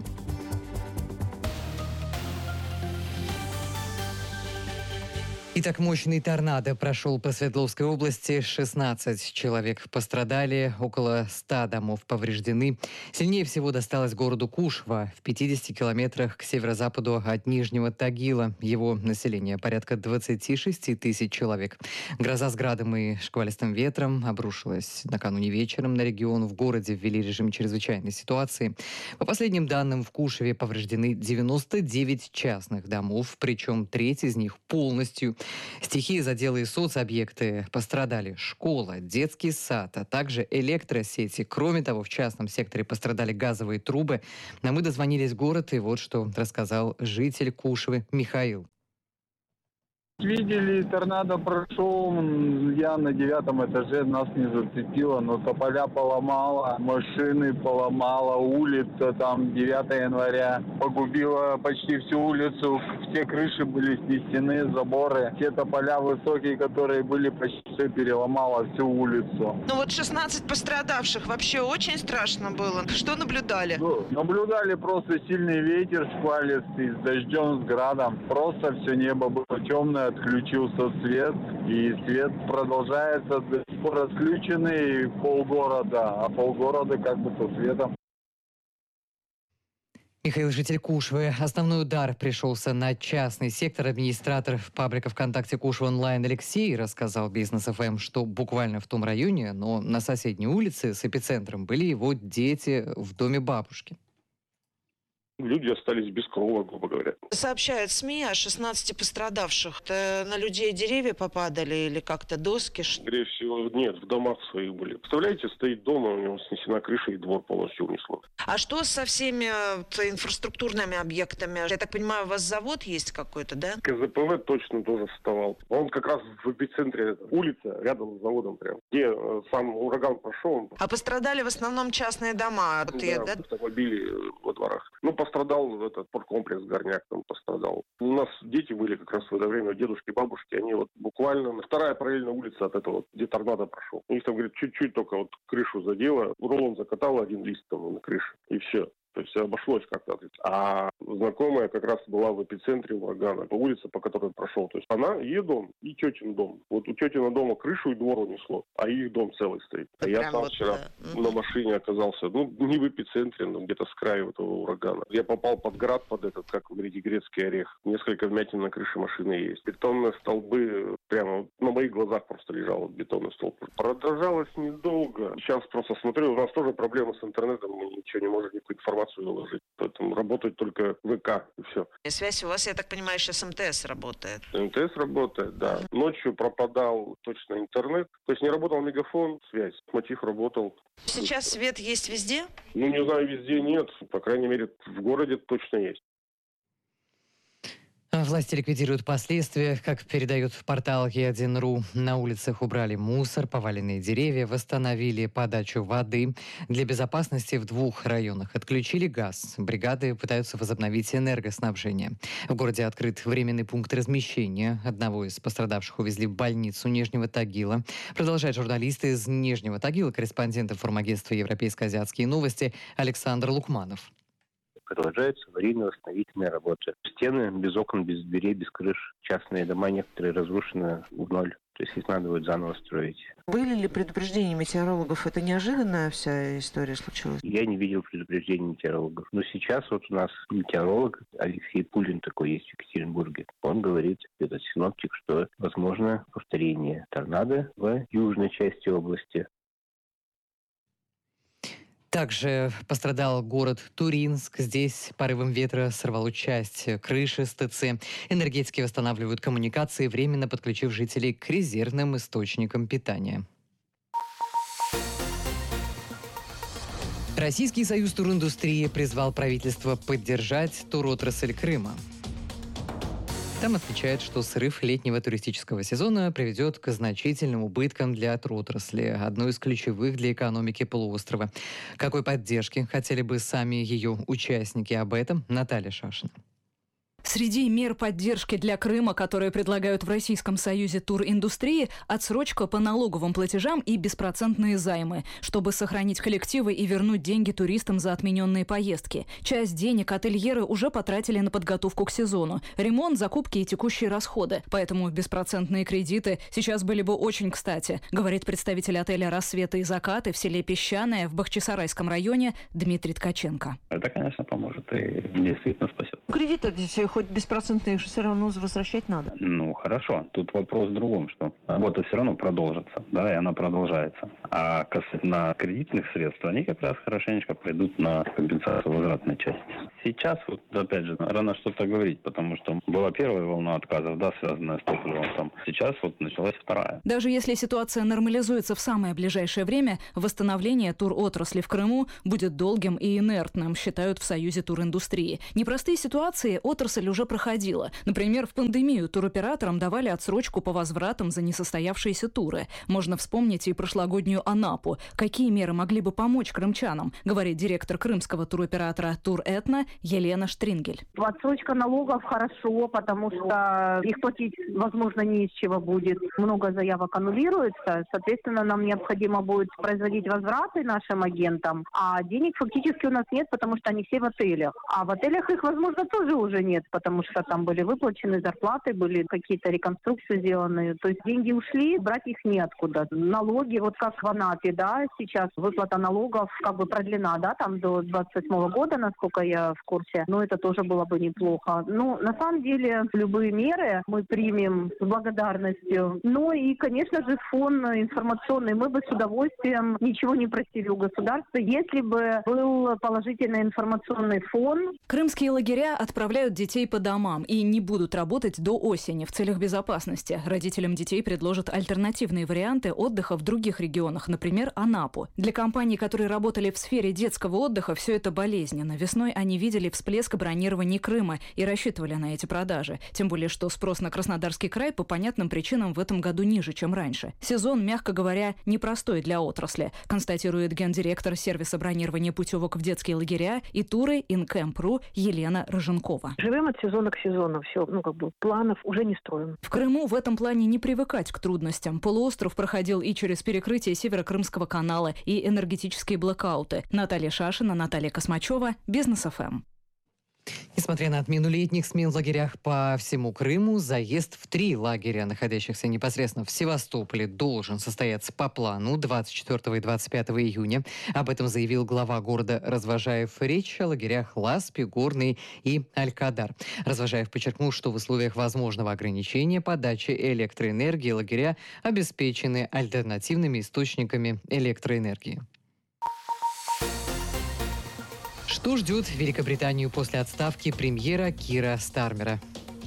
Итак, мощный торнадо прошел по Свердловской области. шестнадцать человек пострадали, около ста домов повреждены. Сильнее всего досталось городу Кушва в пятидесяти километрах к северо-западу от Нижнего Тагила. Его население порядка двадцати шести тысяч человек. Гроза с градом и шквалистым ветром обрушилась накануне вечером на регион. В городе ввели режим чрезвычайной ситуации. По последним данным, в Кушве повреждены девяносто девять частных домов, причем треть из них полностью. Стихия задела и соцобъекты. Пострадали школа, детский сад, а также электросети. Кроме того, в частном секторе пострадали газовые трубы. А мы дозвонились в город, и вот что рассказал житель Кушвы Михаил. Видели, торнадо прошел, я на девятом этаже, нас не зацепило, но тополя поломало, машины поломало, улица там девятого января погубила почти всю улицу, все крыши были снесены, заборы, все тополя высокие, которые были, почти все переломало, всю улицу. Ну вот шестнадцать пострадавших, вообще очень страшно было. Что наблюдали? Ну, наблюдали просто сильный ветер шквалистый, с дождем, с градом, просто все небо было темное. Отключился свет, и свет продолжается, до сих пор отключенный полгорода, а полгорода как бы со светом. Михаил, житель Кушвы. Основной удар пришелся на частный сектор. Администратор паблика ВКонтакте Кушва онлайн Алексей рассказал Бизнес эф эм, что буквально в том районе, но на соседней улице с эпицентром были его дети в доме бабушки. Люди остались без крова, грубо говоря. Сообщают СМИ о шестнадцати пострадавших. Это на людей деревья попадали или как-то доски? Скорее всего, нет, в домах своих были. Представляете, стоит дом, у него снесена крыша и двор полностью унесло. А что со всеми инфраструктурными объектами? Я так понимаю, у вас завод есть какой-то, да? ка зэ пэ вэ точно тоже вставал. Он как раз в эпицентре, улица, рядом с заводом прям. Где сам ураган прошел. А пострадали в основном частные дома? Да, я, да? Автомобили во дворах. Ну, пострадал этот спорткомплекс Горняк, там пострадал. У нас дети были как раз в это время, дедушки, бабушки, они вот буквально вторая параллельная улица от этого, где торнадо прошел. У них там, говорит, чуть-чуть только вот крышу задело, рулон закатало один лист там на крыше, и все. То есть обошлось как-то. А знакомая как раз была в эпицентре урагана, по улице, по которой прошел. То есть она, ее дом и тетин дом. Вот у тетина дома крышу и двор унесло, а их дом целый стоит. А я сам вот вчера да. на машине оказался, ну, не в эпицентре, но где-то с краю этого урагана. Я попал под град, под этот, как вы говорите, грецкий орех. Несколько вмятин на крыше машины есть. Бетонные столбы, прямо на моих глазах просто лежал вот бетонный столб. Продолжалось недолго. Сейчас просто смотрю, у нас тоже проблемы с интернетом, мы ничего не можем, никакую информацию выложить. Поэтому работает только ВК и все. И связь у вас, я так понимаю, сейчас эм тэ эс работает? эм тэ эс работает, да. Ночью пропадал точно интернет. То есть не работал мегафон, связь. Мотив работал. Сейчас свет есть везде? Ну, не знаю, везде нет. По крайней мере, в городе точно есть. Власти ликвидируют последствия. Как передает портал е один точка ру, на улицах убрали мусор, поваленные деревья, восстановили подачу воды. Для безопасности в двух районах отключили газ. Бригады пытаются возобновить энергоснабжение. В городе открыт временный пункт размещения. Одного из пострадавших увезли в больницу Нижнего Тагила. Продолжает журналист из Нижнего Тагила, корреспондент информагентства «Европейско-азиатские новости» Александр Лукманов. Продолжаются аварийно-восстановительные работы. Стены без окон, без дверей, без крыш. Частные дома некоторые разрушены в ноль. То есть их надо будет заново строить. Были ли предупреждения метеорологов? Это неожиданная вся история случилась? Я не видел предупреждений метеорологов. Но сейчас вот у нас метеоролог Алексей Пулин такой есть в Екатеринбурге. Он говорит, этот синоптик, что возможно повторение торнадо в южной части области. Также пострадал город Туринск. Здесь порывом ветра сорвало часть крыши с тэ цэ. Энергетики восстанавливают коммуникации, временно подключив жителей к резервным источникам питания. Российский союз туриндустрии призвал правительство поддержать туротрасль Крыма. Там отмечают, что срыв летнего туристического сезона приведет к значительным убыткам для отрасли, одной из ключевых для экономики полуострова. Какой поддержки хотели бы сами ее участники? Об этом Наталья Шашина. Среди мер поддержки для Крыма, которые предлагают в Российском союзе туриндустрии, отсрочка по налоговым платежам и беспроцентные займы, чтобы сохранить коллективы и вернуть деньги туристам за отмененные поездки. Часть денег ательеры уже потратили на подготовку к сезону, ремонт, закупки и текущие расходы. Поэтому беспроцентные кредиты сейчас были бы очень кстати, говорит представитель отеля «Рассветы и закаты» в селе Песчаное в Бахчисарайском районе Дмитрий Ткаченко. Это, конечно, поможет и действительно спасет. Кредиты здесь хоть беспроцентные все равно возвращать надо. Ну, хорошо. Тут вопрос в другом, что работа все равно продолжится, да, и она продолжается. А касательно кредитных средств, они как раз хорошенечко пойдут на компенсацию возвратной части. Сейчас, вот опять же, рано что-то говорить, потому что была первая волна отказов, да, связанная с топливом. Там. Сейчас вот началась вторая. Даже если ситуация нормализуется в самое ближайшее время, восстановление туротрасли в Крыму будет долгим и инертным, считают в Союзе туриндустрии. Непростые ситуации отрасль уже проходила. Например, в пандемию туроператорам давали отсрочку по возвратам за несостоявшиеся туры. Можно вспомнить и прошлогоднюю Анапу. Какие меры могли бы помочь крымчанам, говорит директор крымского туроператора «Туретно» Елена Штрингель. Отсрочка налогов хорошо, потому что их платить, возможно, не из чего будет. Много заявок аннулируется. Соответственно, нам необходимо будет производить возвраты нашим агентам. А денег фактически у нас нет, потому что они все в отелях. А в отелях их, возможно, тоже уже нет, потому что там были выплачены зарплаты, были какие-то реконструкции сделаны. То есть деньги ушли, брать их неоткуда. Налоги, вот как в Анапе, да, сейчас выплата налогов как бы продлена, да, там до двадцать восьмого года, насколько я в курсе. Но это тоже было бы неплохо. Ну, на самом деле, любые меры мы примем с благодарностью. Ну и, конечно же, фон информационный. Мы бы с удовольствием ничего не просили у государства, если бы был положительный информационный фон. Крымские лагеря отправляют детей по домам и не будут работать до осени в целях безопасности. Родителям детей предложат альтернативные варианты отдыха в других регионах, например, Анапу. Для компаний, которые работали в сфере детского отдыха, все это болезненно. Весной они видели всплеск бронирования Крыма и рассчитывали на эти продажи. Тем более, что спрос на Краснодарский край по понятным причинам в этом году ниже, чем раньше. Сезон, мягко говоря, непростой для отрасли, констатирует гендиректор сервиса бронирования путевок в детские лагеря и туры Инкэмп.ру Елена Роженкова. Живем от сезона к сезону. Все, ну как бы планов уже не строим. В Крыму в этом плане не привыкать к трудностям. Полуостров проходил и через перекрытие Северо-Крымского канала, и энергетические блэкауты. Наталья Шашина, Наталья Космачева, Бизнес эф эм. Несмотря на отмену летних смен в лагерях по всему Крыму, заезд в три лагеря, находящихся непосредственно в Севастополе, должен состояться по плану двадцать четвёртого и двадцать пятого июня. Об этом заявил глава города Развожаев. Речь о лагерях Ласпи, Горный и Алькадар. Развожаев подчеркнул, что в условиях возможного ограничения подачи электроэнергии лагеря обеспечены альтернативными источниками электроэнергии. Что ждет Великобританию после отставки премьера Кира Стармера?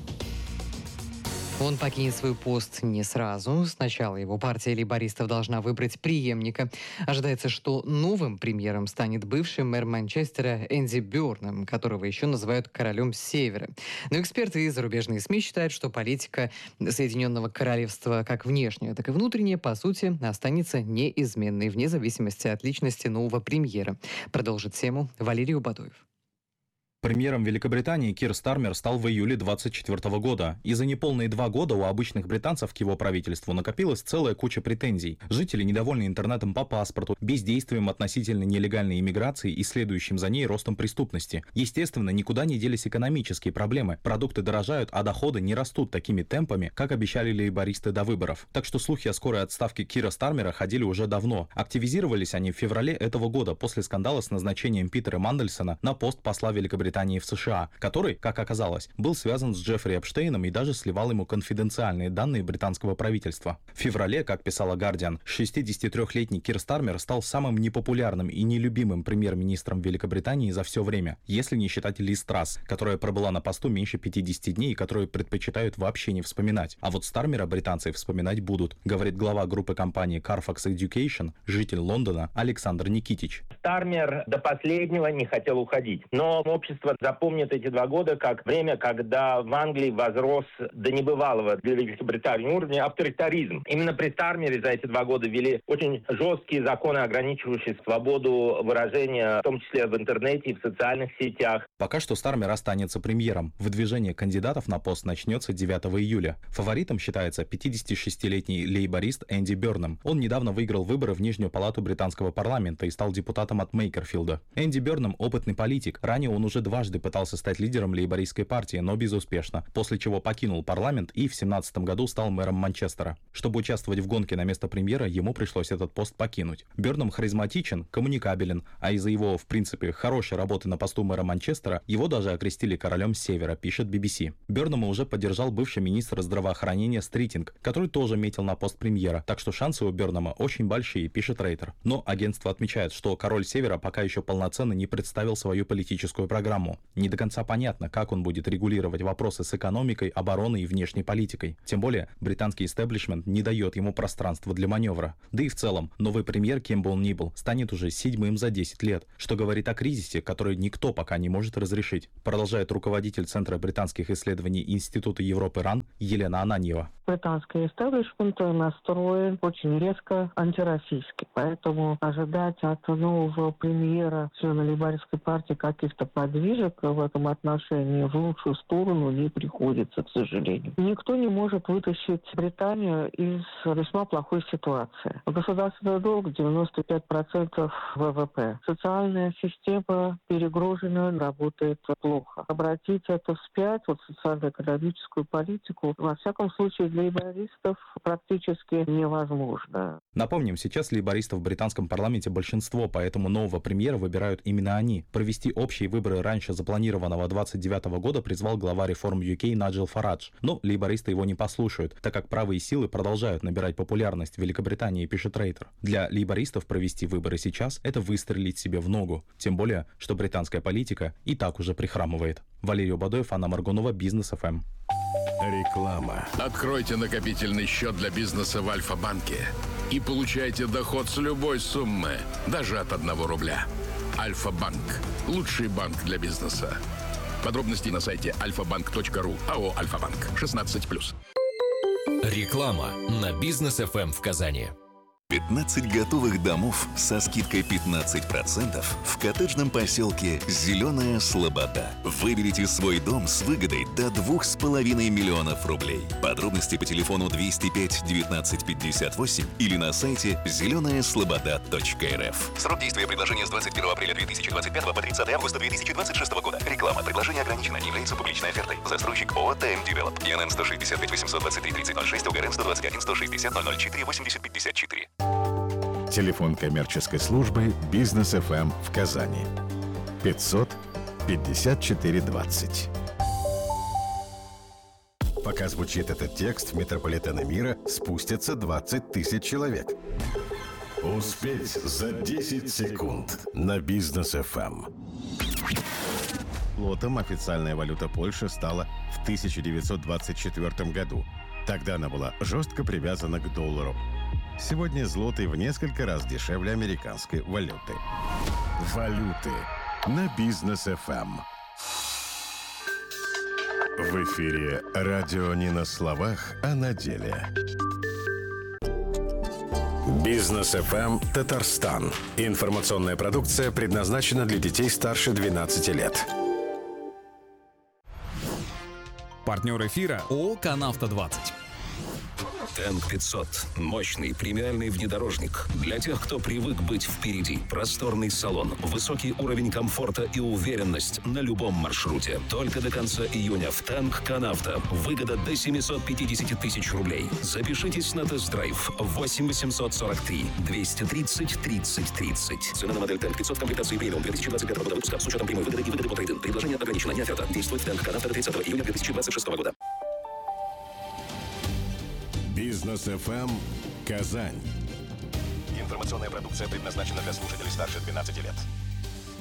Он покинет свой пост не сразу. Сначала его партия лейбористов должна выбрать преемника. Ожидается, что новым премьером станет бывший мэр Манчестера Энди Бёрнам, которого еще называют королем Севера. Но эксперты и зарубежные СМИ считают, что политика Соединенного Королевства, как внешняя, так и внутренняя, по сути, останется неизменной вне зависимости от личности нового премьера. Продолжит тему Валерий Убадоев. Премьером Великобритании Кир Стармер стал в июле двадцать четвёртого года. И за неполные два года у обычных британцев к его правительству накопилась целая куча претензий. Жители недовольны интернетом по паспорту, бездействием относительно нелегальной иммиграции и следующим за ней ростом преступности. Естественно, никуда не делись экономические проблемы. Продукты дорожают, а доходы не растут такими темпами, как обещали лейбористы до выборов. Так что слухи о скорой отставке Кира Стармера ходили уже давно. Активизировались они в феврале этого года после скандала с назначением Питера Мандельсона на пост посла Великобритании в США, который, как оказалось, был связан с Джеффри Эпштейном и даже сливал ему конфиденциальные данные британского правительства. В феврале, как писала Guardian, шестидесятитрёхлетний Кир Стармер стал самым непопулярным и нелюбимым премьер-министром Великобритании за все время, если не считать Лиз Трасс, которая пробыла на посту меньше пятидесяти дней и которую предпочитают вообще не вспоминать. А вот Стармера британцы вспоминать будут, говорит глава группы компании Carfax Education, житель Лондона Александр Никитич. Стармер до последнего не хотел уходить, но общество Правительство запомнит эти два года как время, когда в Англии возрос до небывалого для Великобритании уровня авторитаризм. Именно при Стармере за эти два года ввели очень жесткие законы, ограничивающие свободу выражения, в том числе в интернете и в социальных сетях. Пока что Стармер останется премьером. Выдвижение кандидатов на пост начнется девятого июля. Фаворитом считается пятидесятишестилетний лейборист Энди Бёрнам. Он недавно выиграл выборы в Нижнюю палату британского парламента и стал депутатом от Мейкерфилда. Энди Бёрнам – опытный политик. Ранее он уже дважды пытался стать лидером лейбористской партии, но безуспешно, после чего покинул парламент и в семнадцатом году стал мэром Манчестера. Чтобы участвовать в гонке на место премьера, ему пришлось этот пост покинуть. Бёрнам харизматичен, коммуникабелен, а из-за его, в принципе, хорошей работы на посту мэра Манчестера, его даже окрестили королем Севера, пишет би би си. Бёрнама уже поддержал бывший министр здравоохранения Стритинг, который тоже метил на пост премьера, так что шансы у Бёрнама очень большие, пишет Рейтер. Но агентство отмечает, что король Севера пока еще полноценно не представил свою политическую программу. Не до конца понятно, как он будет регулировать вопросы с экономикой, обороной и внешней политикой. Тем более, британский истеблишмент не дает ему пространства для маневра. Да и в целом, новый премьер, кем бы он ни был, станет уже седьмым за десять лет, что говорит о кризисе, который никто пока не может разрешить. Продолжает руководитель Центра британских исследований Института Европы РАН Елена Ананьева. Британский истеблишмент настроен очень резко антироссийски, поэтому ожидать от нового премьера члена лейбористской партии каких-то подвижек в этом отношении в лучшую сторону не приходится, к сожалению. Никто не может вытащить Британию из весьма плохой ситуации. Государственный долг девяносто пять процентов вэ вэ пэ. Социальная система перегружена, работает плохо. Обратить это вспять, вот социально-экономическую политику, во всяком случае для лейбористов практически невозможно. Напомним, сейчас лейбористов в британском парламенте большинство, поэтому нового премьера выбирают именно они. Провести общие выборы раньше запланированного двадцать девятого года призвал глава реформ ю кей Наджел Фарадж. Но лейбористы его не послушают, так как правые силы продолжают набирать популярность в Великобритании, пишет Рейтер. Для лейбористов провести выборы сейчас – это выстрелить себе в ногу. Тем более, что британская политика и так уже прихрамывает. Валерий Бадоев, Анна Маргунова, Бизнес эф эм. Реклама. Откройте накопительный счет для бизнеса в Альфа-банке и получайте доход с любой суммы, даже от одного рубля. Альфа-банк. Лучший банк для бизнеса. Подробности на сайте альфа банк точка ру. АО «Альфа-банк». шестнадцать плюс. Реклама на Бизнес эф эм в Казани. пятнадцать готовых домов со скидкой пятнадцать процентов в коттеджном поселке «Зеленая Слобода». Выберите свой дом с выгодой до двух с половиной миллионов рублей. Подробности по телефону двести пять девятнадцать пятьдесят восемь или на сайте зеленая слобода точка эр эф. Срок действия предложения с двадцать первого апреля две тысячи двадцать пятого по тридцатое августа две тысячи двадцать шестого года. Реклама. Предложение ограничено. Не является публичной офертой. Застройщик ООО «ТМ Девелоп». ИНН сто шестьдесят пять восемьсот двадцать три тридцать ноль шесть, ОГРН сто двадцать один сто шестьдесят ноль ноль четыре восемьдесят пятьдесят четыре. Телефон коммерческой службы Бизнес эф эм в Казани. пятьсот пятьдесят четыре двадцать. Пока звучит этот текст, в метрополитены мира спустятся двадцать тысяч человек. Успеть за десять секунд на Бизнес эф эм. Злотом официальная валюта Польши стала в тысяча девятьсот двадцать четвёртом году. Тогда она была жестко привязана к доллару. Сегодня злотый в несколько раз дешевле американской валюты. Валюты на Бизнес эф эм. В эфире радио не на словах, а на деле. Бизнес эф эм Татарстан. Информационная продукция предназначена для детей старше двенадцати лет. Партнер эфира ООО «Канавто двадцать». Тэнк пятьсот. Мощный премиальный внедорожник. Для тех, кто привык быть впереди. Просторный салон, высокий уровень комфорта и уверенность на любом маршруте. Только до конца июня в Тэнк Канавто. Выгода до семьсот пятьдесят тысяч рублей. Запишитесь на тест-драйв восемь восемьсот сорок три двести тридцать тридцать тридцать. Цена на модель Тэнк пятьсот в комплектации премиум две тысячи двадцать пятого года выпуска с учетом прямой выгоды и выгоды по трейд-ин. Предложение ограничено, не оферта. Действует в Тэнк Канавто до тридцатого июня две тысячи двадцать шестого года. Бизнес эф эм Казань. Информационная продукция предназначена для слушателей старше двенадцати лет.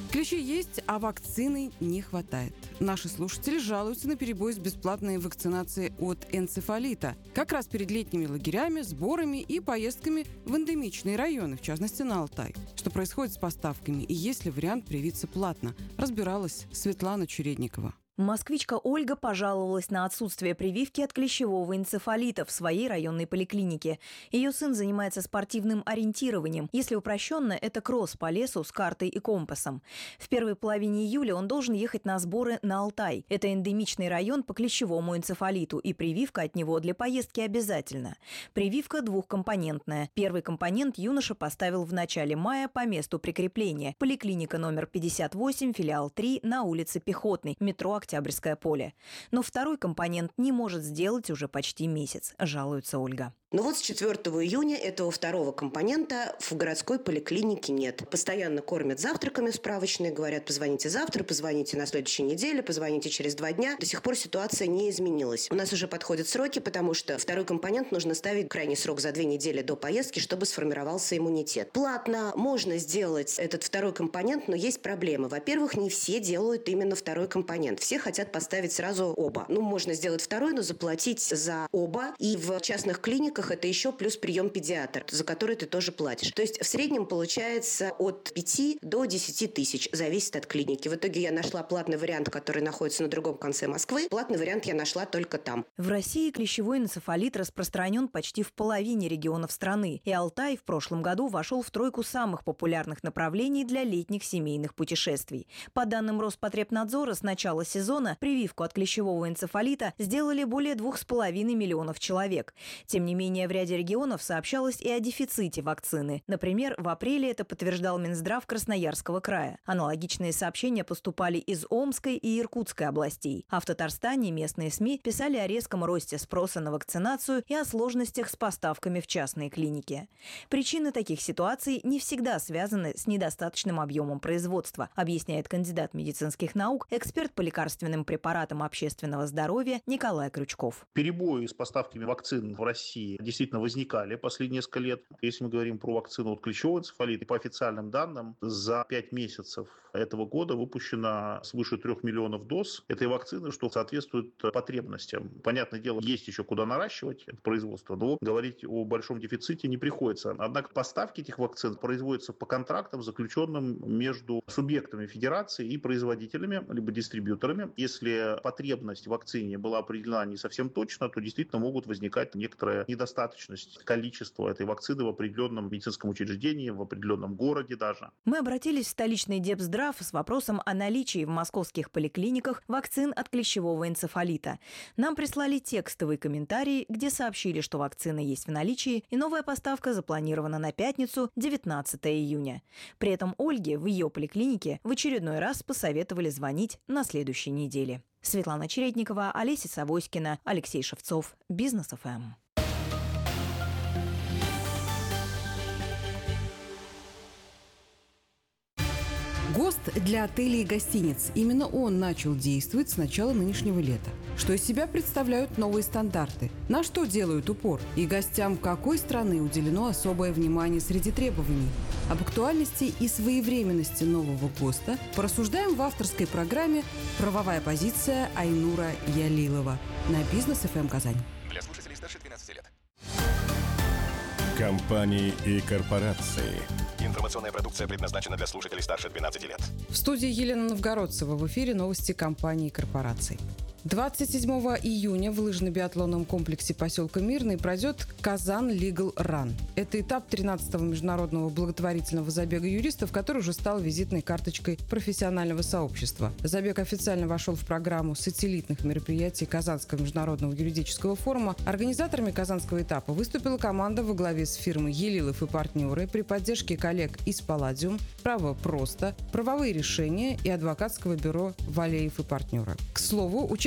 Клещи есть, а вакцины не хватает. Наши слушатели жалуются на перебой с бесплатной вакцинацией от энцефалита. Как раз перед летними лагерями, сборами и поездками в эндемичные районы, в частности на Алтай. Что происходит с поставками и есть ли вариант привиться платно, разбиралась Светлана Чередникова. Москвичка Ольга пожаловалась на отсутствие прививки от клещевого энцефалита в своей районной поликлинике. Ее сын занимается спортивным ориентированием. Если упрощенно, это кросс по лесу с картой и компасом. В первой половине июля он должен ехать на сборы на Алтай. Это эндемичный район по клещевому энцефалиту, и прививка от него для поездки обязательна. Прививка двухкомпонентная. Первый компонент юноша поставил в начале мая по месту прикрепления. Поликлиника номер пятьдесят восемь, филиал три, на улице Пехотной, метро Октябрьское поле. Но второй компонент не может сделать уже почти месяц, жалуется Ольга. Но вот с четвёртого июня этого второго компонента в городской поликлинике нет. Постоянно кормят завтраками в справочной, говорят, позвоните завтра, позвоните на следующей неделе, позвоните через два дня. До сих пор ситуация не изменилась. У нас уже подходят сроки, потому что второй компонент нужно ставить крайний срок за две недели до поездки, чтобы сформировался иммунитет. Платно можно сделать этот второй компонент, но есть проблемы. Во-первых, не все делают именно второй компонент. Все хотят поставить сразу оба. Ну, можно сделать второй, но заплатить за оба. И в частных клиниках это еще плюс прием педиатра, за который ты тоже платишь. То есть в среднем получается от пяти до десяти тысяч. Зависит от клиники. В итоге я нашла платный вариант, который находится на другом конце Москвы. Платный вариант я нашла только там. В России клещевой энцефалит распространен почти в половине регионов страны. И Алтай в прошлом году вошел в тройку самых популярных направлений для летних семейных путешествий. По данным Роспотребнадзора, с начала сезона прививку от клещевого энцефалита сделали более двух с половиной миллионов человек. Тем не менее, в ряде регионов сообщалось и о дефиците вакцины. Например, в апреле это подтверждал Минздрав Красноярского края. Аналогичные сообщения поступали из Омской и Иркутской областей. А в Татарстане местные СМИ писали о резком росте спроса на вакцинацию и о сложностях с поставками в частные клиники. Причины таких ситуаций не всегда связаны с недостаточным объемом производства, объясняет кандидат медицинских наук, эксперт по лекарственным препаратам общественного здоровья Николай Крючков. Перебои с поставками вакцин в России действительно возникали последние несколько лет. Если мы говорим про вакцину от клещевого энцефалита, по официальным данным, за пять месяцев этого года выпущено свыше трех миллионов доз этой вакцины, что соответствует потребностям. Понятное дело, есть еще куда наращивать это производство, но говорить о большом дефиците не приходится. Однако поставки этих вакцин производятся по контрактам, заключенным между субъектами федерации и производителями, либо дистрибьюторами. Если потребность в вакцине была определена не совсем точно, то действительно могут возникать некоторые недостаточность количества этой вакцины в определенном медицинском учреждении, в определенном городе даже. Мы обратились в столичный Депздрав с вопросом о наличии в московских поликлиниках вакцин от клещевого энцефалита. Нам прислали текстовый комментарий, где сообщили, что вакцина есть в наличии, и новая поставка запланирована на пятницу, девятнадцатого июня. При этом Ольге в ее поликлинике в очередной раз посоветовали звонить на следующей неделе. Светлана Чередникова, Олеся Савоськина, Алексей Шевцов. Бизнес эф эм. ГОСТ для отелей и гостиниц. Именно он начал действовать с начала нынешнего лета. Что из себя представляют новые стандарты? На что делают упор? И гостям какой страны уделено особое внимание среди требований? Об актуальности и своевременности нового ГОСТа порассуждаем в авторской программе «Правовая позиция» Айнура Ялилова на Бизнес эф эм Казань. Для слушателей старше двенадцати лет. Компании и корпорации. Информационная продукция предназначена для слушателей старше двенадцати лет. В студии Елена Новгородцева. В эфире новости компаний и корпораций. двадцать седьмого июня в лыжно-биатлонном комплексе поселка Мирный пройдет Казан Legal Run. Это этап тринадцатого международного благотворительного забега юристов, который уже стал визитной карточкой профессионального сообщества. Забег официально вошел в программу сателлитных мероприятий Казанского международного юридического форума. Организаторами казанского этапа выступила команда во главе с фирмой «Елилов и партнеры» при поддержке коллег из «Палладиум», «Право просто», «Правовые решения» и адвокатского бюро «Валеев и партнеры». К слову, участие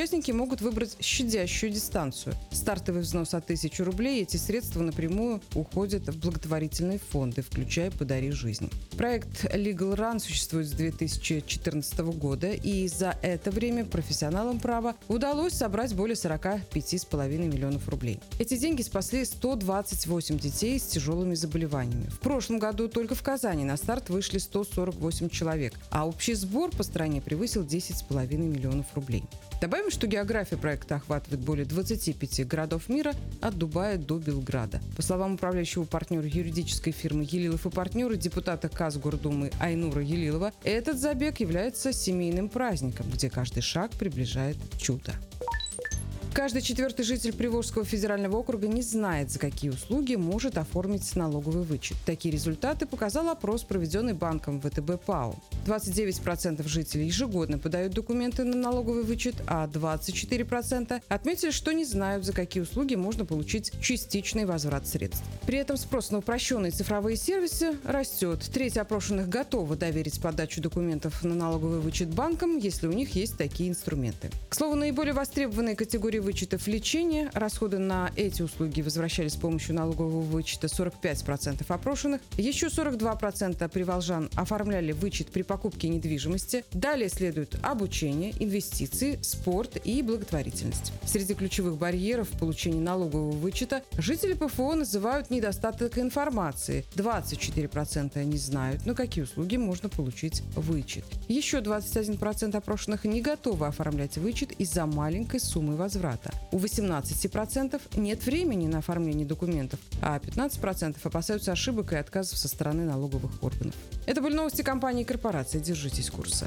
Участники могут выбрать щадящую дистанцию. Стартовый взнос от тысячи рублей, эти средства напрямую уходят в благотворительные фонды, включая «Подари жизнь». Проект Legal Run существует с две тысячи четырнадцатого года, и за это время профессионалам права удалось собрать более сорока пяти с половиной миллионов рублей. Эти деньги спасли сто двадцать восемь детей с тяжелыми заболеваниями. В прошлом году только в Казани на старт вышли сто сорок восемь человек, а общий сбор по стране превысил десять с половиной миллионов рублей. Добавим, что география проекта охватывает более двадцати пяти городов мира от Дубая до Белграда. По словам управляющего партнера юридической фирмы «Елилов и партнеры», депутата Казгордумы Айнура Елилова, этот забег является семейным праздником, где каждый шаг приближает чудо. Каждый четвертый житель Приволжского федерального округа не знает, за какие услуги может оформить налоговый вычет. Такие результаты показал опрос, проведенный банком ВТБ ПАО. двадцать девять процентов жителей ежегодно подают документы на налоговый вычет, а двадцать четыре процента отметили, что не знают, за какие услуги можно получить частичный возврат средств. При этом спрос на упрощенные цифровые сервисы растет. Треть опрошенных готовы доверить подачу документов на налоговый вычет банкам, если у них есть такие инструменты. К слову, наиболее востребованные категории вычетов лечения, расходы на эти услуги возвращались с помощью налогового вычета сорок пять процентов опрошенных, еще сорок два процента приволжан оформляли вычет при покупке недвижимости. Далее следует обучение, инвестиции, спорт и благотворительность. Среди ключевых барьеров в получении налогового вычета жители ПФО называют недостаток информации. двадцать четыре процента не знают, на какие услуги можно получить вычет. Еще двадцать один процент опрошенных не готовы оформлять вычет из-за маленькой суммы возврата. У восемнадцати процентов нет времени на оформление документов, а пятнадцать процентов опасаются ошибок и отказов со стороны налоговых органов. Это были новости компании и корпорации. Держитесь курса.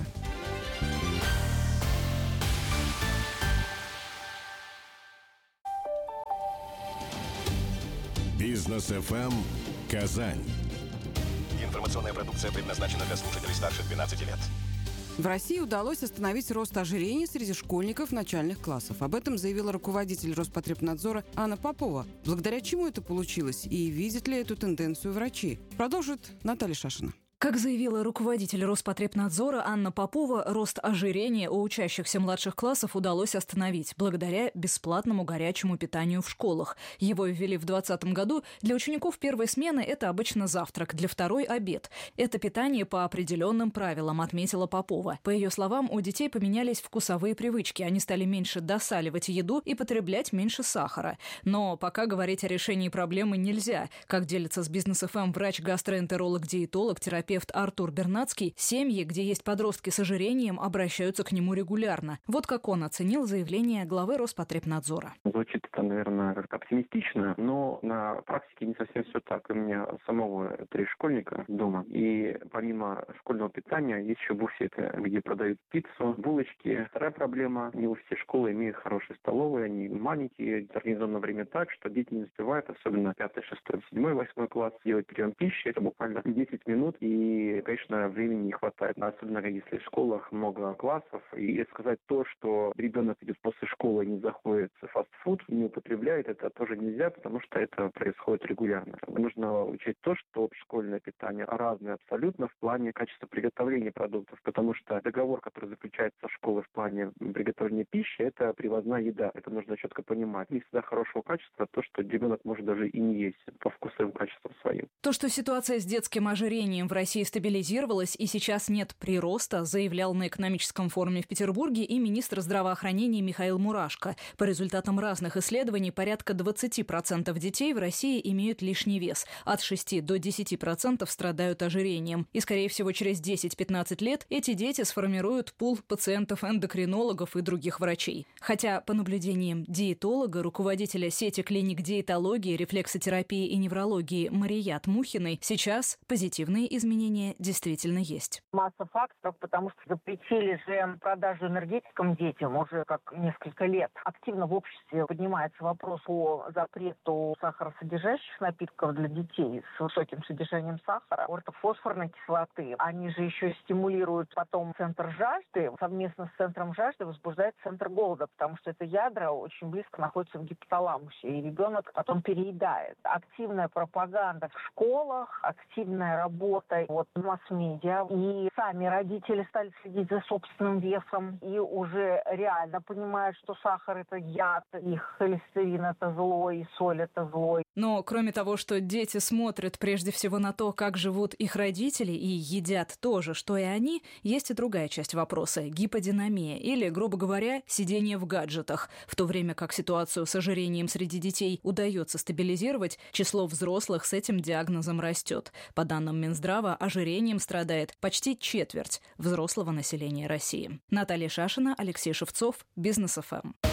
Бизнес эф эм Казань. Информационная продукция предназначена для слушателей старше двенадцати лет. В России удалось остановить рост ожирения среди школьников начальных классов. Об этом заявила руководитель Роспотребнадзора Анна Попова. Благодаря чему это получилось и видят ли эту тенденцию врачи? Продолжит Наталья Шашина. Как заявила руководитель Роспотребнадзора Анна Попова, рост ожирения у учащихся младших классов удалось остановить благодаря бесплатному горячему питанию в школах. Его ввели в двадцатом году. Для учеников первой смены это обычно завтрак, для второй – обед. Это питание по определенным правилам, отметила Попова. По ее словам, у детей поменялись вкусовые привычки. Они стали меньше досаливать еду и потреблять меньше сахара. Но пока говорить о решении проблемы нельзя. Как делится с Бизнес эф эм врач-гастроэнтеролог-диетолог, терапевт Артур Бернацкий, семьи, где есть подростки с ожирением, обращаются к нему регулярно. Вот как он оценил заявление главы Роспотребнадзора. Звучит это, наверное, как-то оптимистично, но на практике не совсем все так. У меня самого три школьника дома, и помимо школьного питания есть еще буфеты, где продают пиццу, булочки. Вторая проблема: не у всех школы имеют хорошие столовые, они маленькие, организовано время так, что дети не успевают, особенно пятый, шестой, седьмой, восьмой класс, делать прием пищи. Это буквально десять минут, и И, конечно, времени не хватает. Особенно если в школах много классов. И сказать то, что ребенок идет после школы и не заходит в фастфуд, не употребляет, это тоже нельзя, потому что это происходит регулярно. Нужно учесть то, что школьное питание разное абсолютно в плане качества приготовления продуктов, потому что договор, который заключается в школе в плане приготовления пищи, это привозная еда. Это нужно четко понимать. Не всегда хорошего качества то, что ребенок может даже и не есть по вкусовым качествам своим. То, что ситуация с детским ожирением в России стабилизировалась и сейчас нет прироста, заявлял на экономическом форуме в Петербурге и министр здравоохранения Михаил Мурашко. По результатам разных исследований, порядка двадцать процентов детей в России имеют лишний вес. От шести до десяти процентов страдают ожирением. И, скорее всего, через десять-пятнадцать лет эти дети сформируют пул пациентов-эндокринологов и других врачей. Хотя, по наблюдениям диетолога, руководителя сети клиник диетологии, рефлексотерапии и неврологии Марият Мухиной, сейчас позитивные изменения действительно есть. Масса факторов, потому что запретили же продажу энергетикам детям уже как несколько лет. Активно в обществе поднимается вопрос о запрету сахаросодержащих напитков для детей с высоким содержанием сахара, ортофосфорной кислоты. Они же еще стимулируют потом центр жажды. Совместно с центром жажды возбуждает центр голода, потому что это ядра очень близко находятся в гипоталамусе, и ребенок потом переедает. Активная пропаганда в школах, активная работа вот масс-медиа, и сами родители стали следить за собственным весом, и уже реально понимают, что сахар – это яд, и холестерин – это зло, и соль – это зло. Но кроме того, что дети смотрят прежде всего на то, как живут их родители, и едят то же, что и они, есть и другая часть вопроса – гиподинамия, или, грубо говоря, сидение в гаджетах. В то время как ситуацию с ожирением среди детей удается стабилизировать, число взрослых с этим диагнозом растет. По данным Минздрава, ожирением страдает почти четверть взрослого населения России. Наталья Шашина, Алексей Шевцов, Бизнес эф эм.